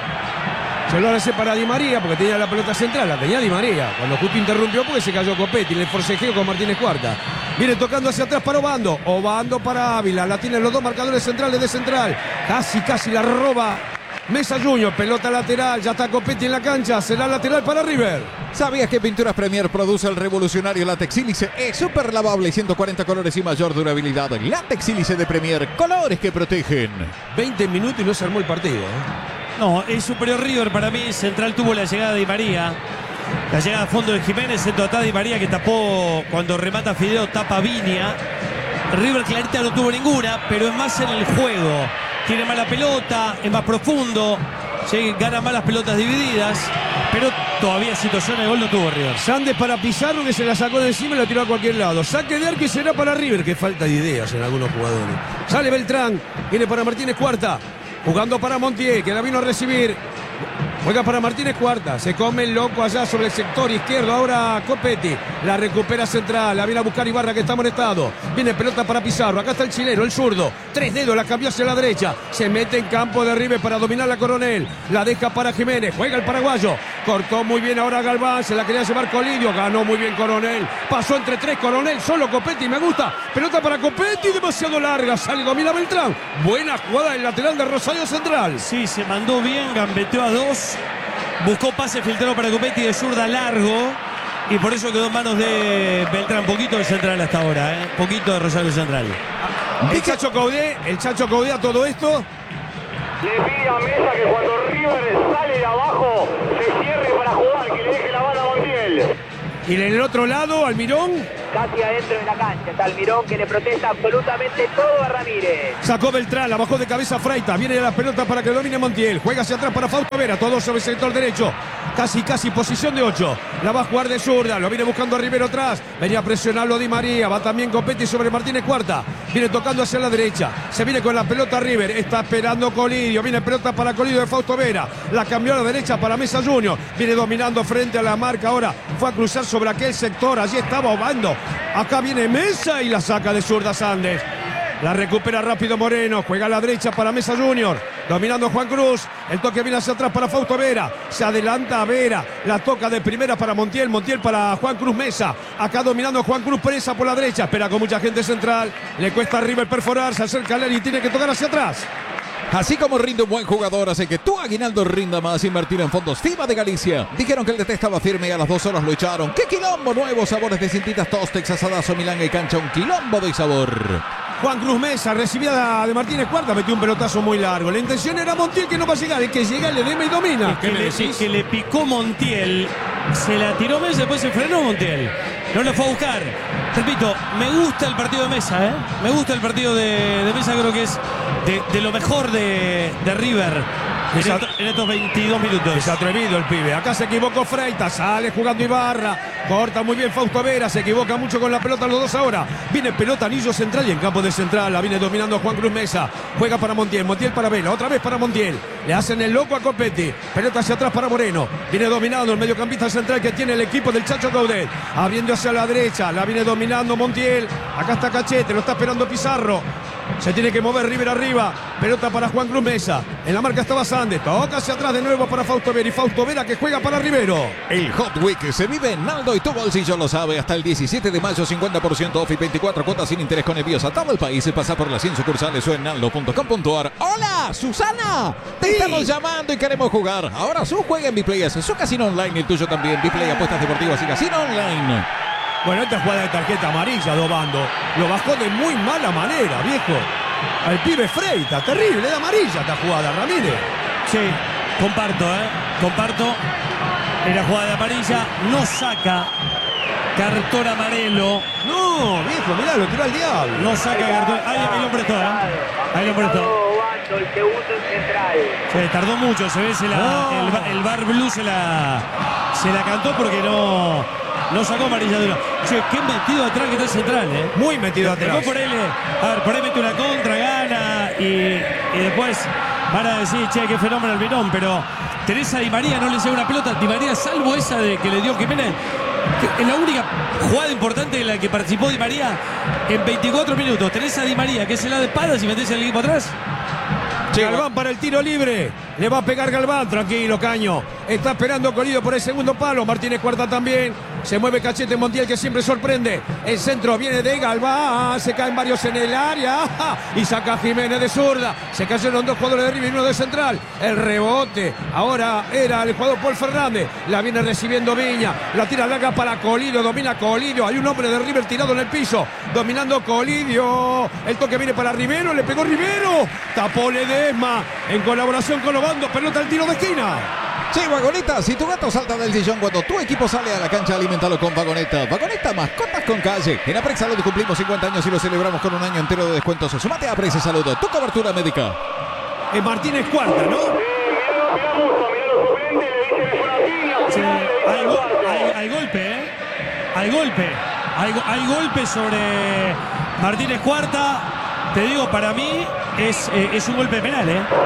Se lo hace para Di María porque tenía la pelota central, la tenía Di María. Cuando justo interrumpió porque se cayó Copetti, le forcejeo con Martínez Cuarta. Viene tocando hacia atrás para Obando. Obando para Ávila, la tienen los dos marcadores centrales de central. Casi la roba Mesa Junior, pelota lateral, ya está Copetti en la cancha, será lateral para River. ¿Sabías que Pinturas Premier produce el revolucionario látex sílice? Es súper lavable, 140 colores y mayor durabilidad. Látex sílice de Premier, colores que protegen. 20 minutos y no se armó el partido. No, es superior River para mí. Central tuvo la llegada de Di María. La llegada a fondo de Jiménez, centro atrás de Di María que tapó cuando remata Fideo, tapa Viña. River clarita no tuvo ninguna, pero es más en el juego. Tiene mala pelota, es más profundo, sí, gana malas pelotas divididas, pero todavía situación de gol no tuvo River. Sandes para Pizarro que se la sacó de encima y la tiró a cualquier lado. Saque de arco y será para River. Qué falta de ideas en algunos jugadores. Sale Beltrán, viene para Martínez Cuarta. Jugando para Montiel, que la vino a recibir. Juega para Martínez Cuarta. Se come el loco allá sobre el sector izquierdo. Ahora Copetti. La recupera central. La viene a buscar Ibarra que está amonestado. Viene pelota para Pizarro. Acá está el chileno, el zurdo. 3 dedos, la cambió hacia la derecha. Se mete en campo de River para dominar la Coronel. La deja para Jiménez. Juega el paraguayo. Cortó muy bien ahora Galván, se la quería llevar Colidio, ganó muy bien Coronel. Pasó entre tres Coronel, solo Copetti, me gusta. Pelota para Copetti, demasiado larga, sale, domina Beltrán. Buena jugada del lateral de Rosario Central. Sí, se mandó bien, gambeteó a dos. Buscó pase filtrado para Copetti de zurda largo. Y por eso quedó en manos de Beltrán. Poquito de Central hasta ahora, poquito de Rosario Central. El Chacho Caudé a todo esto. Le pide a Mesa que cuando River sale de abajo se cierre para jugar, que le deje la bala a Montiel. Y en el otro lado, Almirón. Casi adentro de la cancha está Almirón, que le protesta absolutamente todo a Ramírez. Sacó Beltrán, la bajó de cabeza Freitas. Viene la pelota para que domine Montiel. Juega hacia atrás para Fausto Vera. Todo sobre el sector derecho. Casi posición de 8. La va a jugar de zurda. Lo viene buscando a Rivero atrás. Venía a presionarlo Di María. Va también Copetti sobre Martínez Cuarta. Viene tocando hacia la derecha. Se viene con la pelota River. Está esperando Colidio. Viene pelota para Colidio de Fausto Vera. La cambió a la derecha para Mesa Junior. Viene dominando frente a la marca. Ahora fue a cruzar sobre aquel sector. Allí estaba ahogando. Acá viene Mesa y la saca de zurda Sandes. La recupera rápido Moreno. Juega a la derecha para Mesa Junior. Dominando Juan Cruz. El toque viene hacia atrás para Fausto Vera. Se adelanta a Vera. La toca de primera para Montiel. Montiel para Juan Cruz Mesa. Acá dominando Juan Cruz presa por la derecha. Espera con mucha gente central. Le cuesta a River perforar. Se acerca a Leri y tiene que tocar hacia atrás. Así como rinde un buen jugador, hace que tu aguinaldo rinda más. Invertir en fondos FIBA de Galicia. Dijeron que el DT estaba firme y a las 2 horas lo echaron. ¡Qué quilombo! Nuevos sabores de cintitas, Tostex, asadazo, Milán y cancha. Un quilombo de sabor. Juan Cruz Mesa recibida de Martínez Cuarta, metió un pelotazo muy largo. La intención era Montiel, que no va a llegar. El que llega le deme y domina. Que le picó Montiel. Se la tiró Mesa, después se frenó Montiel. No lo fue a buscar. Repito, me gusta el partido de Mesa, Me gusta el partido de Mesa, creo que es de lo mejor de River en estos 22 minutos. Es atrevido el pibe. Acá se equivocó Freitas. Sale jugando Ibarra. Corta muy bien Fausto Vera. Se equivoca mucho con la pelota los dos ahora. Viene pelota anillo central y en campo de central la viene dominando Juan Cruz Mesa. Juega para Montiel. Montiel para Vela. Otra vez para Montiel. Le hacen el loco a Copetti. Pelota hacia atrás para Moreno. Viene dominando el mediocampista central que tiene el equipo del Chacho Caudé. Abriendo hacia la derecha. La viene dominando Montiel. Acá está Cachete. Lo está esperando Pizarro. Se tiene que mover River arriba. Pelota para Juan Cruz Mesa. En la marca estaba Sandes. Toca hacia atrás de nuevo para Fausto Vera. Y Fausto Vera que juega para Rivero. El Hot Week se vive en Naldo y tu bolsillo lo sabe. Hasta el 17 de mayo, 50% off y 24 cuotas sin interés con envíos a todo el país. Pasa por las 100 sucursales o en naldo.com.ar. ¡Hola, Susana! Te estamos llamando y queremos jugar. Ahora su juega en Biplay. Su casino online y el tuyo también. Biplay, apuestas deportivas y casino online. Bueno, esta jugada de tarjeta amarilla, Dobando. Lo bajó de muy mala manera, viejo. Al pibe Freitas, terrible de amarilla esta jugada, Ramírez. Sí, comparto. Era jugada de amarilla, no saca cartón amarelo. No, viejo, mirá, lo tiró al diablo. No saca cartón. Ahí lo prestó, Ahí lo prestó. El segundo en central. Se tardó mucho, se ve, el VAR Blue se la cantó porque no sacó amarilla dura. Che, qué metido atrás que está el central, Muy metido atrás. Después por ahí mete una contra, gana y después van a decir, che, qué fenómeno el Verón, pero Teresa Di María no le llega una pelota. Di María, salvo esa de que le dio Jiménez, que es la única jugada importante en la que participó Di María en 24 minutos. Teresa Di María, que se la de palas y meterse al equipo atrás. Galván para el tiro libre. Le va a pegar Galván. Tranquilo, Caño. Está esperando Colidio por el segundo palo. Martínez Cuarta también. Se mueve Cachete Montiel, que siempre sorprende. El centro viene de Galván. Se caen varios en el área. Y saca Jiménez de zurda. Se cayeron dos jugadores de River y uno de central. El rebote. Ahora era el jugador Paul Fernández. La viene recibiendo Viña. La tira larga para Colidio. Domina Colidio. Hay un hombre de River tirado en el piso. Dominando Colidio. El toque viene para Rivero. Le pegó Rivero. Tapó Ledesma. En colaboración con Obando. Pelota al tiro de esquina. Sí, Vagoneta, si tu gato salta del sillón cuando tu equipo sale a la cancha, alimentalo con Vagoneta. Vagoneta, mascotas con calle. En Aprex Salud cumplimos 50 años y lo celebramos con un año entero de descuentos. Sumate a Aprex Salud, tu cobertura médica. Es Martínez Cuarta, ¿no? Mirá los suplentes, le dicen es una piña. Sí, hay golpe, Hay golpe sobre Martínez Cuarta. Te digo, para mí es un golpe penal,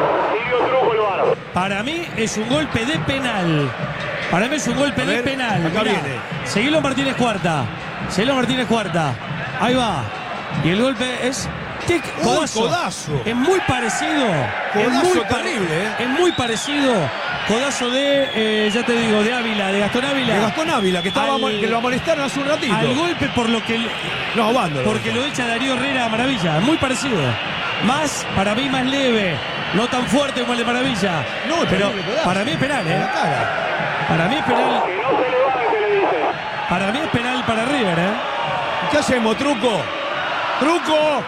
Para mí es un golpe de penal. Para mí es un golpe de penal. Acá viene. Seguilo Martínez Cuarta. Ahí va. Y el golpe es Codazo. Es muy parecido. Codazo terrible, Es muy parecido. Codazo de, ya te digo, de Ávila, de Gastón Ávila. De Gastón Ávila, que lo amonestaron hace un ratito. Al golpe por lo que... No, Bando. Porque lo echa Darío Herrera a Maravilla. Muy parecido. Más, para mí, más leve. No tan fuerte como el de Maravilla. No, pero codazo. para mí es penal, En la cara. Para mí es penal. Que no se levante, le dice. Para mí es penal para River, ¿Qué hacemos, Truco? ¡Truco!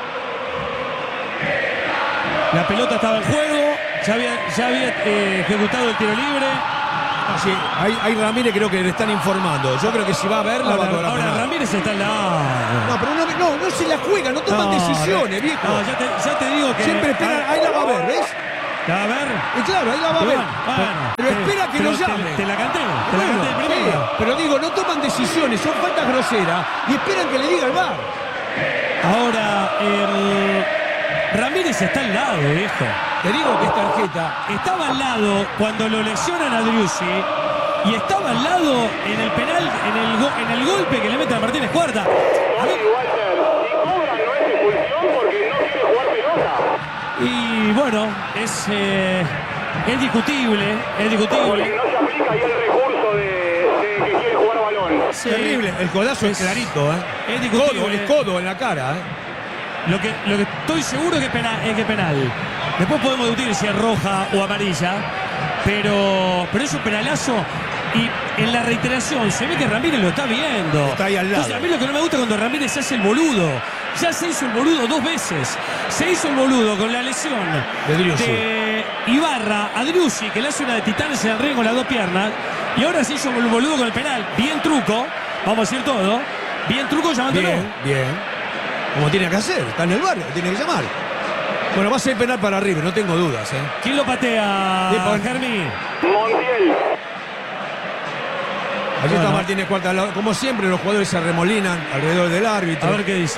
La pelota estaba en juego. Ya había ejecutado el tiro libre. Sí, ahí Ramírez creo que le están informando. Yo creo que si va a verla va a cobrar Ahora penal. Ramírez está al lado. No, pero no se la juega, no toman decisiones, viejo. No, ya te digo que... Siempre espera, ahí la va a ver, ¿ves? ¿La va a ver? Y claro, ahí la va a ver. Bueno, pero espera que lo llame. Te la canté. Te Bueno, la canté de primera. sí, pero digo, no toman decisiones, son faltas groseras y esperan que le diga el VAR. Ahora, Ramírez está al lado, viejo. Te digo que es tarjeta. Estaba al lado cuando lo lesionan a Driussi y estaba al lado en el penal, en el golpe que le mete a Martínez Cuarta. A ver, Sí, Walter, si cobran no es expulsión porque no quiere jugar pelota. y bueno, es discutible, Porque no se aplica ahí el recurso de que quiere jugar balón. Sí. Terrible. El codazo es clarito, Es discutible. Codo, es codo en la cara, Lo que estoy seguro que es penal. Después podemos discutir si es roja o amarilla, pero es un penalazo. Y en la reiteración se ve que Ramírez lo está viendo. Está ahí al lado. Entonces, a mí lo que no me gusta cuando Ramírez se hace el boludo. Ya se hizo el boludo 2 veces. Se hizo el boludo con la lesión De Driussi. de Ibarra a Driussi, que le hace una de titanes en el ring con las 2 piernas. Y ahora se hizo el boludo con el penal. Bien Truco, vamos a decir todo. Bien Truco llamándolo. Bien. Como tiene que hacer, está en el bar, tiene que llamar. Bueno, va a ser penal para River, no tengo dudas. ¿Quién lo patea, Germi? Montiel. Allí está Bueno. Martínez Cuarta. Como siempre, los jugadores se remolinan alrededor del árbitro. A ver qué dice.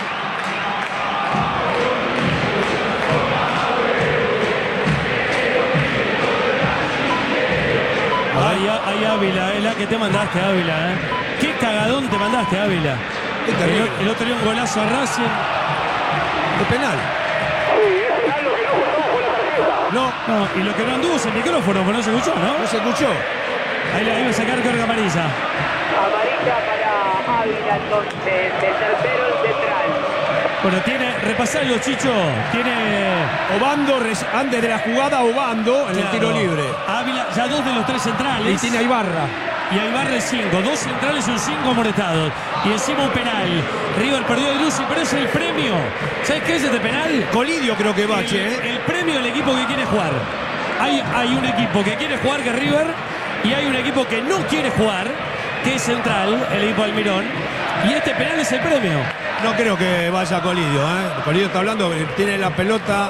Ahí Ávila, la que te mandaste, Ávila. Qué cagadón te mandaste, Ávila. El otro día un golazo a Racing. Es penal. Sí, es penal, lo que no contó fue la tarjeta. No, No, y lo que no anduvo es el micrófono, porque no se escuchó, ¿no? no se escuchó. Ahí la iba a sacar carga amarilla. Amarilla para Ávila, entonces, el tercero, el central. Bueno, repasalo, Chicho. Tiene... Obando, antes de la jugada, Obando en el claro, tiro libre. Ávila, ya 2 de los 3 centrales. Y tiene a Ibarra. Y ahí barre 5, 2 centrales y un 5 amoretados. Y encima un penal. River perdió de Driussi, pero es el premio. ¿Sabes qué es este penal? Colidio creo que bache, El premio del equipo que quiere jugar. Hay un equipo que quiere jugar, que es River, y hay un equipo que no quiere jugar, que es Central, el equipo Almirón. Y este penal es el premio. No creo que vaya Colidio, Colidio está hablando, tiene la pelota.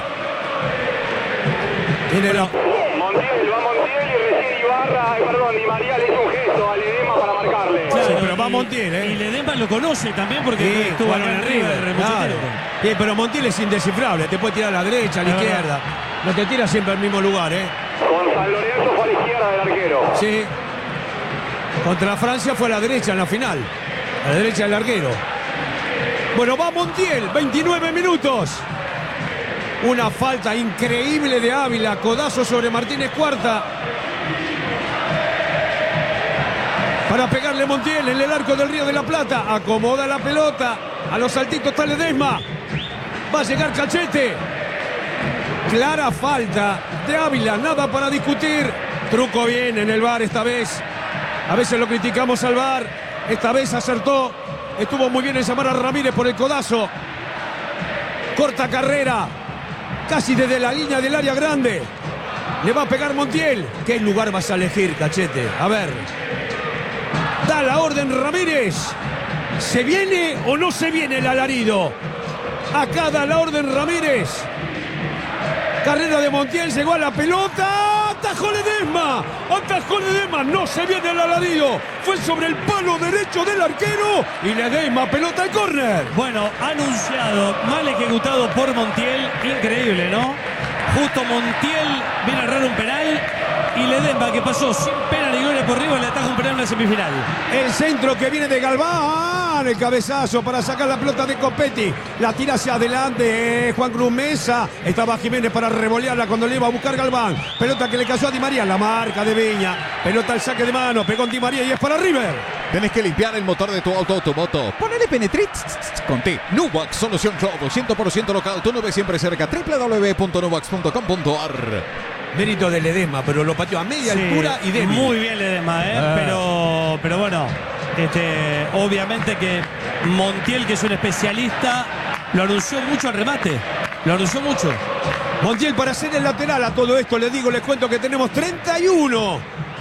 Tiene la... Montiel, va Montiel y recién Ibarra, Di María le hizo un gesto a Ledema para marcarle. Sí, pero va Montiel, Y Ledesma lo conoce también porque Sí, estuvo acá jugaron en en River River, mucho claro. tiempo. Sí, pero Montiel es indescifrable, te puede tirar a la derecha, a la Es verdad. izquierda. No te tira siempre al mismo lugar, Con San Lorenzo fue a la izquierda del arquero. Sí. Contra Francia fue a la derecha en la final. A la derecha del arquero. Bueno, va Montiel, 29 minutos. Una falta increíble de Ávila, codazo sobre Martínez Cuarta. Para pegarle Montiel en el arco del Río de la Plata. Acomoda la pelota. A los saltitos está Ledesma. Va a llegar Cachete. Clara falta de Ávila, nada para discutir. Truco bien en el VAR esta vez. A veces lo criticamos al VAR. Esta vez acertó. Estuvo muy bien en llamar a Ramírez por el codazo. Corta carrera. Casi desde la línea del área grande. Le va a pegar Montiel. ¿Qué lugar vas a elegir, Cachete? A ver. Da la orden Ramírez. ¿Se viene o no se viene el alarido? Acá da la orden Ramírez. Carrera de Montiel, llegó a la pelota. ¡Atajó Ledesma! ¡Atajó Ledesma! No se viene el alarido. Fue sobre el palo derecho del arquero. Y Ledesma, pelota de córner. Bueno, anunciado, mal ejecutado por Montiel. Increíble, ¿no? Justo Montiel viene a errar un penal Y Ledesma, que pasó sin pena ni gloria por arriba, le ataja un penal en la semifinal. El centro que viene de Galván, el cabezazo para sacar la pelota de Copetti, la tira hacia adelante Juan Cruz Mesa, estaba Jiménez para revolearla cuando le iba a buscar Galván, pelota que le cayó a Di María, la marca de Viña, pelota al saque de mano, pegó en Di María y es para River. Tenés que limpiar el motor de tu auto o tu moto. Ponele Penetrit con T. Nubax, solución todo, 100% local, tu nube siempre cerca, www.nubax.com.ar. Mérito de Ledesma, pero lo pateó a media altura y débil. Muy bien Ledesma, pero bueno, obviamente que Montiel, que es un especialista, lo anunció mucho al remate. Lo anunció mucho. Montiel para hacer el lateral a todo esto, les cuento que tenemos 31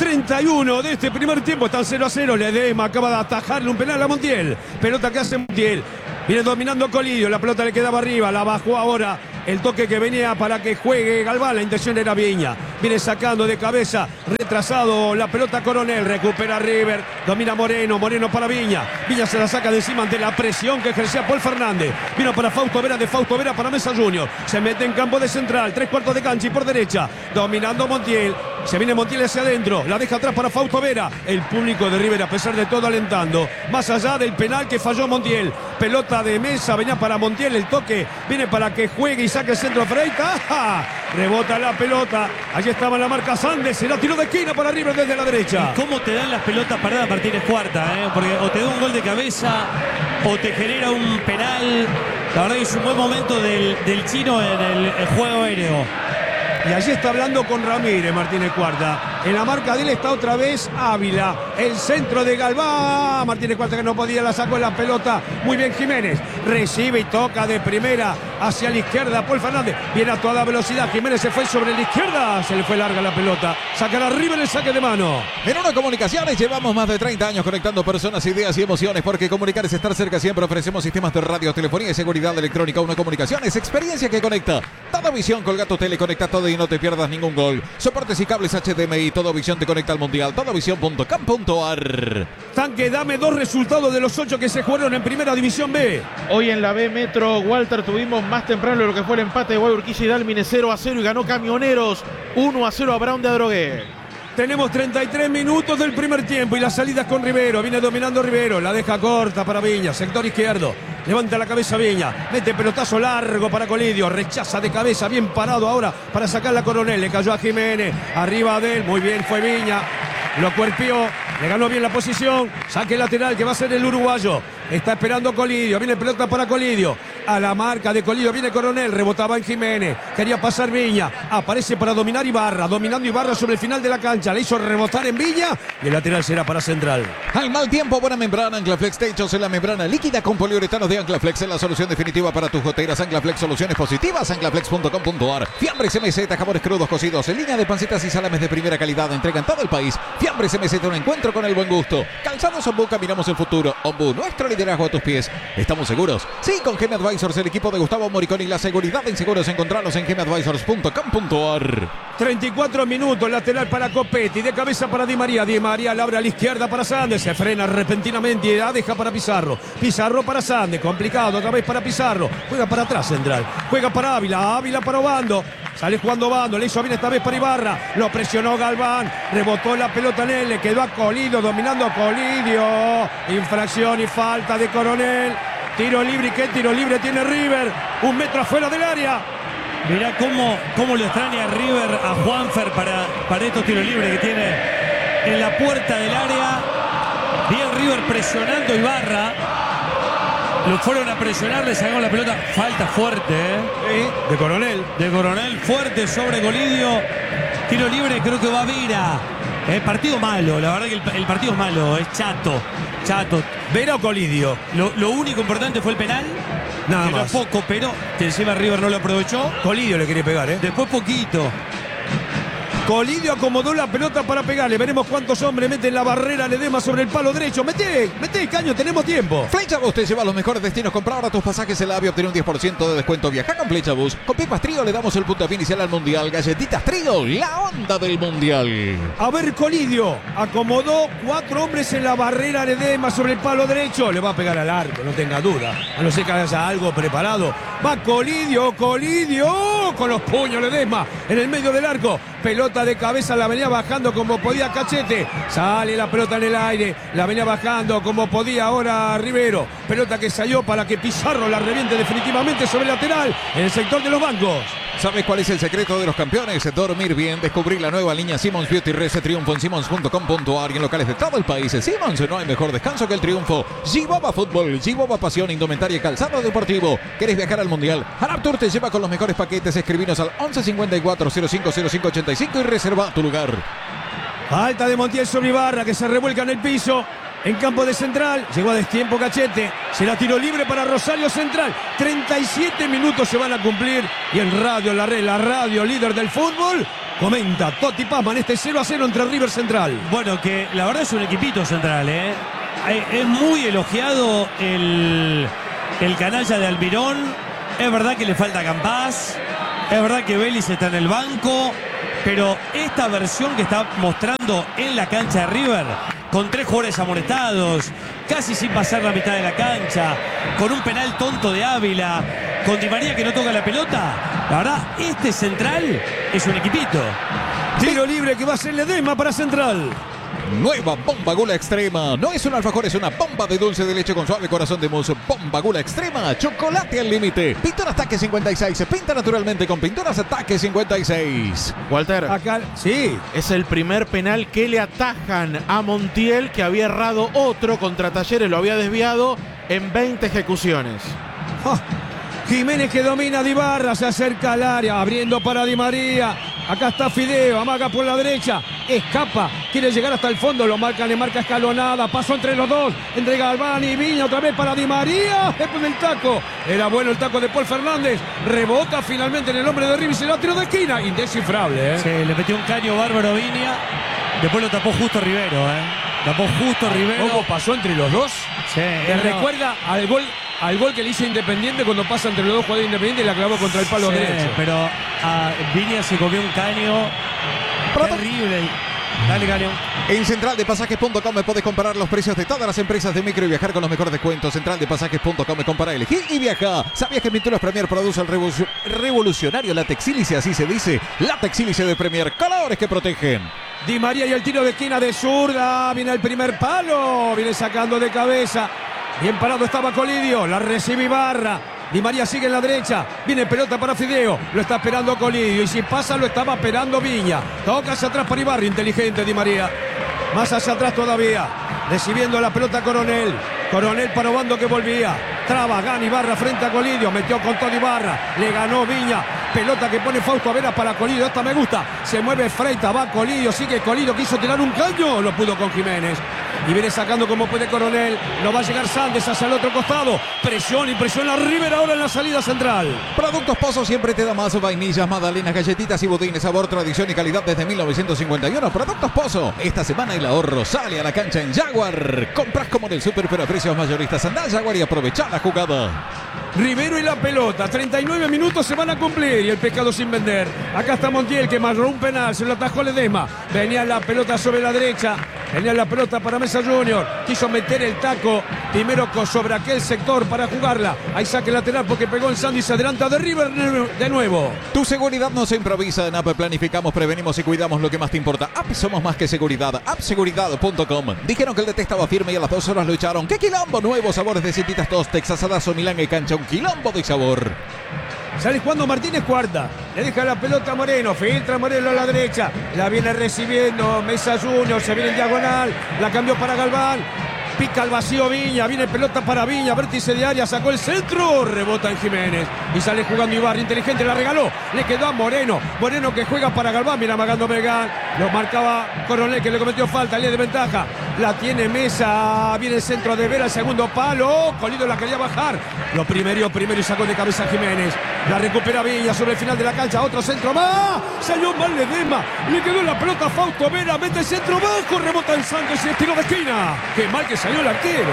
de este primer tiempo, están 0-0. Ledesma acaba de atajarle un penal a Montiel. Pelota que hace Montiel. Viene dominando Colidio, la pelota le quedaba arriba, la bajó ahora. El toque que venía para que juegue Galván, la intención era Viña. Viene sacando de cabeza, retrasado la pelota Coronel, recupera River, domina Moreno para Viña. Viña se la saca de encima ante la presión que ejercía Paul Fernández. Vino para Fausto Vera, de Fausto Vera para Mesa Junior. Se mete en campo de central, 3/4 de cancha y por derecha, dominando Montiel. Se viene Montiel hacia adentro, la deja atrás para Fausto Vera. El público de River, a pesar de todo, alentando. Más allá del penal que falló Montiel. Pelota de Mesa, venía para Montiel, el toque viene para que juegue y saque el centro Freita. ¡Ah! Rebota la pelota. Allí estaba la marca Sandes. Será tiro de esquina para River desde la derecha. ¿Y cómo te dan las pelotas paradas Martínez Cuarta? Porque o te da un gol de cabeza o te genera un penal. La verdad que es un buen momento del chino en el juego aéreo. Y allí está hablando con Ramírez Martínez Cuarta. En la marca de él está otra vez Ávila. El centro de Galván. Martínez Cuarta que no podía, la sacó en la pelota. Muy bien Jiménez. Recibe y toca de primera hacia la izquierda Paul Fernández. Viene a toda velocidad. Jiménez se fue sobre la izquierda. Se le fue larga la pelota. Sacará River el saque de mano. En Una Comunicaciones llevamos más de 30 años conectando personas, ideas y emociones. Porque comunicar es estar cerca siempre. Ofrecemos sistemas de radio, telefonía y seguridad electrónica. Una Comunicaciones, experiencia que conecta. Toda visión, Colgato Tele, conecta todo y no te pierdas ningún gol. Soportes y cables HDMI, Todo Visión te conecta al Mundial. Todovisión.com.ar. Tanque, dame 2 resultados de los 8 que se jugaron en Primera División B. Hoy en la B Metro, Walter, tuvimos más temprano lo que fue el empate de Guayurquiza y Dálmine 0-0 y ganó Camioneros 1-0 a Brown de Adrogué. Tenemos 33 minutos del primer tiempo y las salidas con Rivero. Viene dominando Rivero, la deja corta para Viña, sector izquierdo. Levanta la cabeza Viña, mete pelotazo largo para Colidio, rechaza de cabeza, bien parado ahora para sacar la Coronel. Le cayó a Jiménez, arriba de él, muy bien fue Viña. Lo cuerpió, le ganó bien la posición. Saque lateral que va a ser el uruguayo. Está esperando Colidio, viene pelota para Colidio. A la marca de Colidio viene Coronel, rebotaba en Jiménez. Quería pasar Viña, aparece para dominar Ibarra. Dominando Ibarra sobre el final de la cancha. Le hizo rebotar en Viña y el lateral será para Central. Al mal tiempo, buena membrana. Anclaflex Techos en la membrana líquida con poliuretanos de Anclaflex. Es la solución definitiva para tus goteras. Anclaflex, soluciones positivas. Anclaflex.com.ar. Fiambres MZ, jabones crudos cocidos en línea de pancitas y salames de primera calidad. Entrega en todo el país. Fiambres MZ, un encuentro con el buen gusto. Calzados Ombú, caminamos el futuro. Ombú, nuestro liderazgo a tus pies. ¿Estamos seguros? Sí, con GM Advisors, el equipo de Gustavo Moricón y la seguridad en seguros. Encontrarlos en gmadvisors.com.ar. 34 minutos, lateral para Copetti, de cabeza para Di María. Di María la abre a la izquierda para Sandes, se frena repentinamente y la deja para Pizarro. Pizarro para Sandes, complicado, otra vez para Pizarro. Juega para atrás Central, juega para Ávila, Ávila para Obando. Sale jugando Obando, le hizo bien esta vez para Ibarra. Lo presionó Galván, rebotó la pelota en él, le quedó a Colidio, dominando a Colidio. Infracción y falta de Coronel. Tiro libre, ¿qué tiro libre tiene River? 1 metro afuera del área. Mirá cómo lo extraña River a Juanfer para estos tiros libres que tiene en la puerta del área. Bien River presionando Ibarra. Lo fueron a presionar, le sacaron la pelota. Falta fuerte, Sí, de Coronel. De Coronel, fuerte sobre Colidio. Tiro libre, creo que va Vera. Partido malo, la verdad que el partido es malo, es chato. ¿Vera o Colidio? Lo único importante fue el penal. Nada que más. Era poco, pero que encima River no lo aprovechó. Colidio le quería pegar, Después poquito. Colidio acomodó la pelota para pegarle. Veremos cuántos hombres meten la barrera. Ledesma sobre el palo derecho. Mete, Caño, tenemos tiempo. Flexabus te lleva a los mejores destinos. Compra ahora tus pasajes en la AVE, obtener un 10% de descuento. Viaja con Flexabus. Con Pipas Trío le damos el puntapié inicial al Mundial. Galletitas Trío, la onda del Mundial. A ver, Colidio acomodó 4 hombres en la barrera. Ledesma sobre el palo derecho. Le va a pegar al arco, no tenga duda. A no ser que haya algo preparado. Va Colidio. ¡Oh! Con los puños Ledesma en el medio del arco. Pelota de cabeza, la venía bajando como podía Cachete. Sale la pelota en el aire, la venía bajando como podía ahora Rivero. Pelota que salió para que Pizarro la reviente definitivamente sobre el lateral en el sector de los bancos. ¿Sabes cuál es el secreto de los campeones? Dormir bien, descubrir la nueva línea Simmons Beauty Rest, triunfo en simmons.com.ar y en locales de todo el país. Simmons, no hay mejor descanso que el triunfo. G-Boba Fútbol, G-Boba Pasión, indumentaria y calzado deportivo. ¿Querés viajar al Mundial? Arab Tour te lleva con los mejores paquetes. Escribinos al 11 54 05 05 85 y reserva tu lugar. Falta de Montiel sobre Ibarra, que se revuelca en el piso. En campo de Central, llegó a destiempo Cachete, se la tiró libre para Rosario Central. 37 minutos se van a cumplir y en Radio La Red, la radio líder del fútbol, comenta Toti Pazman este 0-0 entre River Central. Bueno, que la verdad es un equipito Central, ¿eh? Es muy elogiado el canalla de Almirón. Es verdad que le falta Campás, es verdad que Vélez está en el banco, pero esta versión que está mostrando en la cancha de River, con 3 jugadores amonestados, casi sin pasar la mitad de la cancha, con un penal tonto de Ávila, con Di María que no toca la pelota, la verdad, este Central es un equipito. Tiro libre que va a ser Ledesma para Central. Nueva Bomba Gula Extrema. No es un alfajor, es una bomba de dulce de leche con suave corazón de mousse. Bomba Gula Extrema, chocolate al límite. Pintura Ataque 56, se pinta naturalmente con Pinturas Ataque 56. Walter, Acá, sí. es el primer penal que le atajan a Montiel, que había errado otro contra Talleres, lo había desviado en 20 ejecuciones. Jiménez que domina a Di Barra, se acerca al área, abriendo para Di María. Acá está Fideo, amaga por la derecha, escapa, quiere llegar hasta el fondo, lo marcan, le marca escalonada, pasó entre los dos, entre Galván y Viña, otra vez para Di María, después del taco, era bueno el taco de Paul Fernández, rebota finalmente en el hombre de River y se lo tiro de esquina, indescifrable, ¿eh? Sí, le metió un caño bárbaro a Viña, después lo tapó justo Rivero, tapó justo Rivero. ¿Cómo pasó entre los dos? Sí, ¿Te recuerda al gol que le hizo Independiente cuando pasa entre los dos jugadores de Independiente y la clavó contra el palo derecho? Pero a Viña se comió un caño terrible. Dale, caño. En centraldepasajes.com me podés comparar los precios de todas las empresas de micro y viajar con los mejores descuentos. Centraldepasajes.com me compara, elegí y viaja. ¿Sabías que Pinturas Premier produce el revolucionario látex sílice? Así se dice, látex sílice de Premier, colores que protegen. Di María y el tiro de esquina de zurda, viene el primer palo, viene sacando de cabeza. Bien parado estaba Colidio, la recibe Ibarra. Di María sigue en la derecha, viene pelota para Fideo, lo está esperando Colidio y si pasa lo estaba esperando Viña. Toca hacia atrás para Ibarra, inteligente Di María. Más hacia atrás todavía, recibiendo la pelota Coronel. Coronel para Obando que volvía. Traba, gana Ibarra frente a Colidio, metió con todo Ibarra, le ganó Viña. Pelota que pone Fausto Vera para Colidio, esta me gusta. Se mueve Freita, va Colidio, sigue Colidio, quiso tirar un caño, lo pudo con Jiménez. Y viene sacando como puede Coronel, no va a llegar Sandes hacia el otro costado. Presión y presión a River ahora en la salida central. Productos Pozo siempre te da más: vainillas, magdalenas, galletitas y budines, sabor, tradición y calidad desde 1951. Productos Pozo, esta semana el ahorro sale a la cancha en Jaguar. Compras como en el súper pero a precios mayoristas. Andá a Jaguar y aprovechá la jugada. Rivero y la pelota, 39 minutos se van a cumplir y el pescado sin vender. Acá está Montiel que marró un penal, se lo atajó Ledesma. Venía la pelota sobre la derecha, venía la pelota para Mesa Junior. Quiso meter el taco primero sobre aquel sector para jugarla. Hay saque lateral porque pegó el Sandy y se adelanta de River de nuevo. Tu seguridad no se improvisa. En App planificamos, prevenimos y cuidamos lo que más te importa. App somos más que seguridad. Appseguridad.com. Dijeron que el DT estaba firme y a las 2 horas lo echaron. ¡Qué quilombo! Nuevos sabores de Cititas Toast, Texasadazo, Milán y cancha. Un quilombo de sabor. Sale jugando Martínez cuarta. Le deja la pelota a Moreno. Filtra Moreno a la derecha. La viene recibiendo Mesa Junior. Se viene en diagonal. La cambió para Galván. Pica al vacío Viña. Viene pelota para Viña. Vértice de área. Sacó el centro. Rebota en Jiménez. Y sale jugando Ibarra. Inteligente. La regaló. Le quedó a Moreno. Moreno que juega para Galván. Viene amagando Megán. Lo marcaba Coronel que le cometió falta. Le de ventaja. La tiene Mesa. Viene el centro de Vera. El segundo palo. Colidio la quería bajar. Lo primero y sacó de cabeza Jiménez. La recupera Viña sobre el final de la cancha. Otro centro más. Salió mal Ledesma. Le quedó la pelota a Fausto Vera. Mete el centro bajo. Rebota en Santos y estilo de esquina. Qué mal que salió el arquero.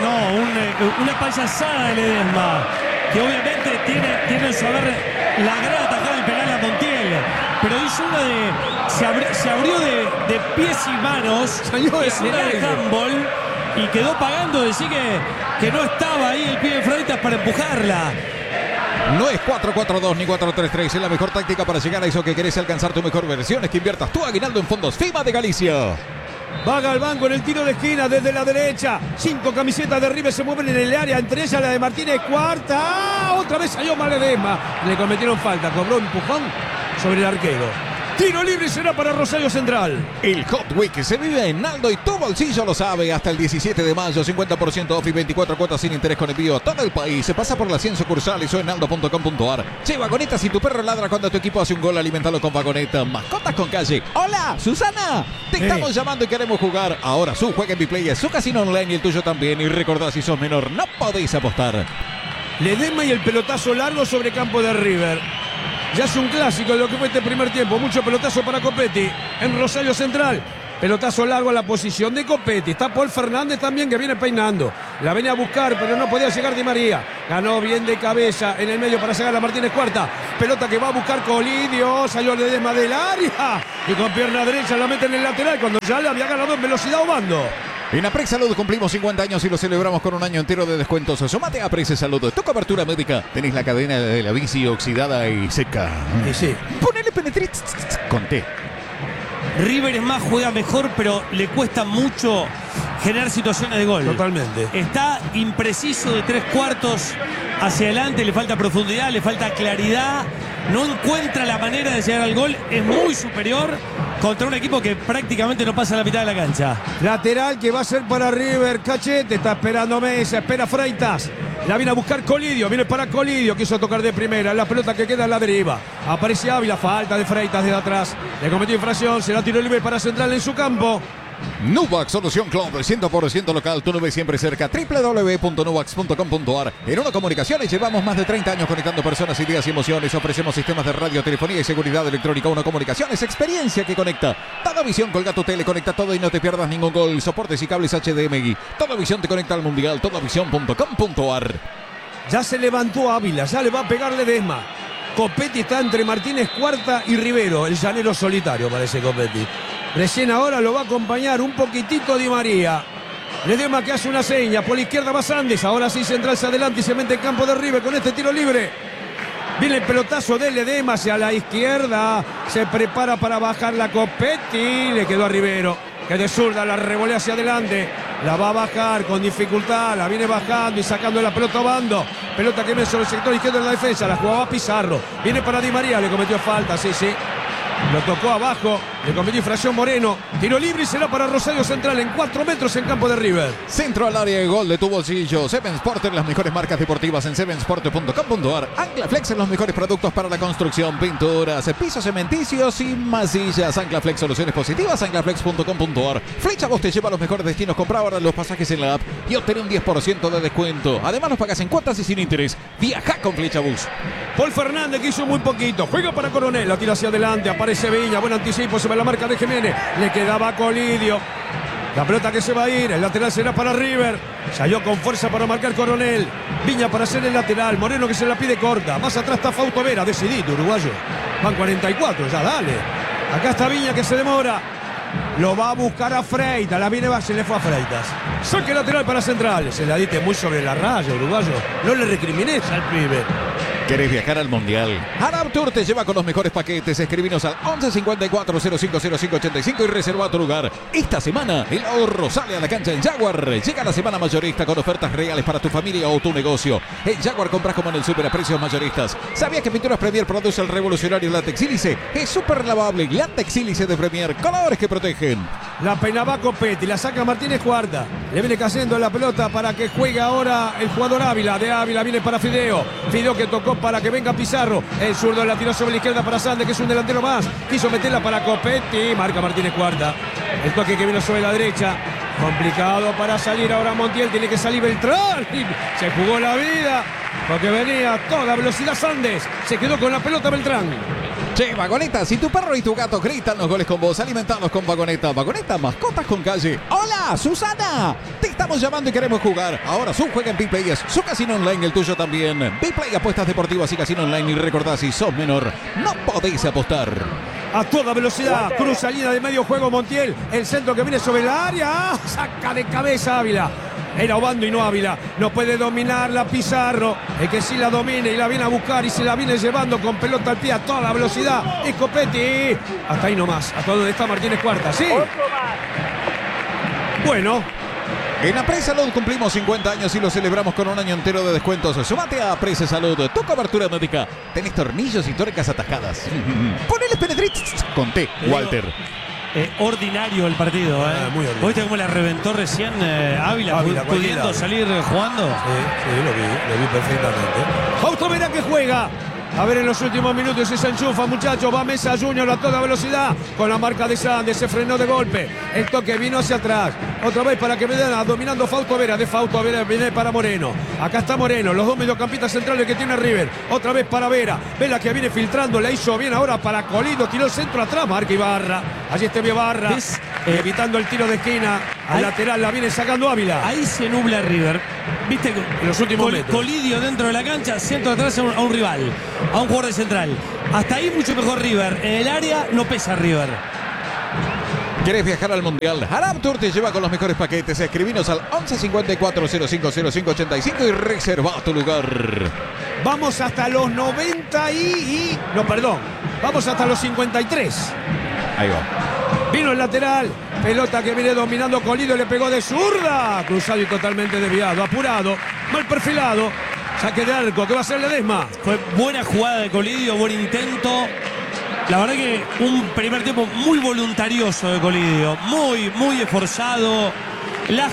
No, una payasada de Ledesma. Que obviamente tiene en su haber la gran atajada del penal a Montiel. Pero hizo una de. Se abrió de pies y manos. Salió hizo una de handball. Y quedó pagando. Decir que no estaba ahí el pibe de Freitas para empujarla. No es 4-4-2 ni 4-3-3. Es la mejor táctica para llegar a eso que querés alcanzar tu mejor versión. Es que inviertas tu aguinaldo en fondos FIMA de Galicia. Va Galván con el tiro de esquina desde la derecha. 5 camisetas de River se mueven en el área. Entre ellas la de Martínez Cuarta. Otra vez salió Maledesma. Le cometieron falta. Cobró empujón sobre el arquero. Tiro libre será para Rosario Central. El Hot Week se vive en Aldo y tu bolsillo lo sabe. Hasta el 17 de mayo, 50% off y 24 cuotas sin interés con envío a todo el país. Se pasa por las 100 sucursales o en aldo.com.ar. Che, Vagoneta, si tu perro ladra cuando tu equipo hace un gol, alimentalo con Vagoneta. Mascotas con calle. ¡Hola, Susana! Te estamos llamando y queremos jugar. Ahora su juega en Biplay, su casino online y el tuyo también. Y recordá, si sos menor, no podéis apostar. Ledesma y el pelotazo largo sobre campo de River. Ya es un clásico de lo que fue este primer tiempo. Mucho pelotazo para Copetti en Rosario Central. Pelotazo largo a la posición de Copetti. Está Paul Fernández también, que viene peinando. La venía a buscar, pero no podía llegar Di María. Ganó bien de cabeza en el medio para sacar a Martínez Cuarta. Pelota que va a buscar Colidio. Salió Ledesma del área. Y con pierna derecha la mete en el lateral cuando ya le había ganado en velocidad Obando. En Aprex Salud cumplimos 50 años y lo celebramos con un año entero de descuentos. Sumate a Aprex Salud. Tu cobertura médica. Tenés la cadena de la bici oxidada y seca. Y sí. Ponele Penetrit con té. River es más, juega mejor, pero le cuesta mucho generar situaciones de gol. Totalmente. Está impreciso de 3/4 hacia adelante, le falta profundidad, le falta claridad. No encuentra la manera de llegar al gol. Es muy superior contra un equipo que prácticamente no pasa la mitad de la cancha. Lateral que va a ser para River. Cachete está esperando Mesa, espera Freitas. La viene a buscar Colidio, viene para Colidio, quiso tocar de primera. La pelota que queda en la deriva. Aparece Ávila, falta de Freitas desde atrás. Le cometió infracción, será tiro libre para Central en su campo. Nuvac Solución Club, 100% local, tu nube siempre cerca. www.nuvax.com.ar. En Uno Comunicaciones llevamos más de 30 años conectando personas, ideas y emociones. Ofrecemos sistemas de radio, telefonía y seguridad electrónica. Uno Comunicaciones, experiencia que conecta. Toda Visión, colga tu tele, conecta todo y no te pierdas ningún gol. Soportes y cables HDMI. Toda Visión te conecta al mundial. Todavisión.com.ar. Ya se levantó Ávila, ya le va a pegar Ledesma. Copetti está entre Martínez Cuarta y Rivero. El llanero solitario parece Copetti. Recién ahora lo va a acompañar un poquitito Di María. Ledesma que hace una seña. Por la izquierda va Sandes. Ahora sí Central se adelanta y se mete en campo de River con este tiro libre. Viene el pelotazo de Ledesma hacia la izquierda. Se prepara para bajar la Copetti. Le quedó a Rivero, que de zurda la revolea hacia adelante. La va a bajar con dificultad. La viene bajando y sacando la pelota a Obando. Pelota que viene sobre el sector izquierdo de la defensa. La jugaba Pizarro. Viene para Di María. Le cometió falta. Sí. Lo tocó abajo, le cometió infracción Moreno. Tiro libre y será para Rosario Central en 4 metros en campo de River. Centro al área de gol de tu bolsillo. Seven Sport en las mejores marcas deportivas en sevensport.com.ar. Anclaflex en los mejores productos para la construcción, pinturas, pisos cementicios y masillas. Anclaflex, soluciones positivas, anclaflex.com.ar. Flecha Vos te lleva a los mejores destinos. Compra ahora los pasajes en la app y obtén un 10% de descuento. Además los pagas en cuotas y sin interés. Viaja con Flecha Bus. Paul Fernández, que hizo muy poquito. Juega para Coronel, la tira hacia adelante. Aparece Viña, buen anticipo sobre la marca de Jiménez. Le quedaba Colidio. La pelota que se va a ir, el lateral será para River. Salió con fuerza para marcar Coronel. Viña para hacer el lateral. Moreno que se la pide corta. Más atrás está Fausto Vera, decidido, uruguayo. Van 44, ya dale. Acá está Viña que se demora. Lo va a buscar a Freitas. La viene, se le fue a Freitas. Saque lateral para Central. Se la diste muy sobre la raya, uruguayo. No le recrimines al pibe. ¿Querés viajar al Mundial? Arab Tour te lleva con los mejores paquetes. Escribinos al 11 54 05 05 85 y reserva tu lugar. Esta semana el ahorro sale a la cancha en Jaguar. Llega la semana mayorista con ofertas reales para tu familia o tu negocio. En Jaguar compras como en el super a precios mayoristas. ¿Sabías que Pinturas Premier produce el revolucionario látex sílice? Es súper lavable. Látex sílice de Premier. Colores que protegen. La peinaba Copetti, la saca Martínez Cuarta. Le viene cayendo la pelota para que juegue ahora el jugador Ávila. De Ávila viene para Fideo. Fideo que tocó para que venga Pizarro. El zurdo la tiró sobre la izquierda para Sandes, que es un delantero más. Quiso meterla para Copetti. Marca Martínez Cuarta. El toque que vino sobre la derecha. Complicado para salir ahora Montiel. Tiene que salir Beltrán. Se jugó la vida porque venía a toda velocidad Sandes. Se quedó con la pelota Beltrán. Che, Vagoneta, si tu perro y tu gato gritan los goles con vos, alimentalos con Vagoneta. Vagoneta, mascotas con calle. ¡Hola, Susana! Te estamos llamando y queremos jugar. Ahora su juega en Biplay, su casino online, el tuyo también. Biplay, apuestas deportivas y casino online. Y recordá, si sos menor, no podéis apostar. A toda velocidad, cruza línea de medio juego Montiel. El centro que viene sobre el área. Saca de cabeza Ávila. Era Obando y no Ávila. No puede dominarla Pizarro. El que sí la domine y la viene a buscar y se la viene llevando con pelota al pie a toda velocidad. Es Copetti. Hasta ahí nomás. Hasta donde está Martínez Cuarta. Sí. Otro más. Bueno. En Apres Salud cumplimos 50 años y lo celebramos con un año entero de descuentos. Sumate a Apres Salud. Tu cobertura médica. Tenés tornillos y tuercas atascadas. Ponele Penetrit con T, Walter. Ordinario el partido, muy ordinario. ¿Viste cómo la reventó recién Ávila pudiendo salir jugando? Sí, lo vi perfectamente. Fausto Vera que juega. A ver en los últimos minutos si se enchufa, muchachos. Va Mesa Junior a toda velocidad con la marca de Sande. Se frenó de golpe. El toque vino hacia atrás. Otra vez para que Medina dominando Fausto Vera. De Fausto Vera viene para Moreno. Acá está Moreno. Los dos mediocampistas centrales que tiene River. Otra vez para Vera. Vela que viene filtrando. La hizo bien ahora para Colido. Tiró el centro atrás. Marca Ibarra. Allí está Ibarra. Evitando el tiro de esquina. Al lateral la viene sacando Ávila. Ahí se nubla River. ¿Viste? En los últimos metros. Colidio dentro de la cancha. Centro atrás a un rival. A un jugador de central. Hasta ahí mucho mejor River. En el área no pesa River. ¿Querés viajar al Mundial? Haram Tour te lleva con los mejores paquetes. Escribinos al 11 54 05 05 85 y reserva tu lugar. Vamos hasta los 90 No, perdón. Vamos hasta los 53. Ahí va. Vino el lateral. Pelota que viene dominando Colidio. Le pegó de zurda. Cruzado y totalmente desviado. Apurado. Mal perfilado. Saque de arco. ¿Qué va a hacer Ledesma? Fue buena jugada de Colidio. Buen intento. La verdad que un primer tiempo muy voluntarioso de Colidio. Muy esforzado. La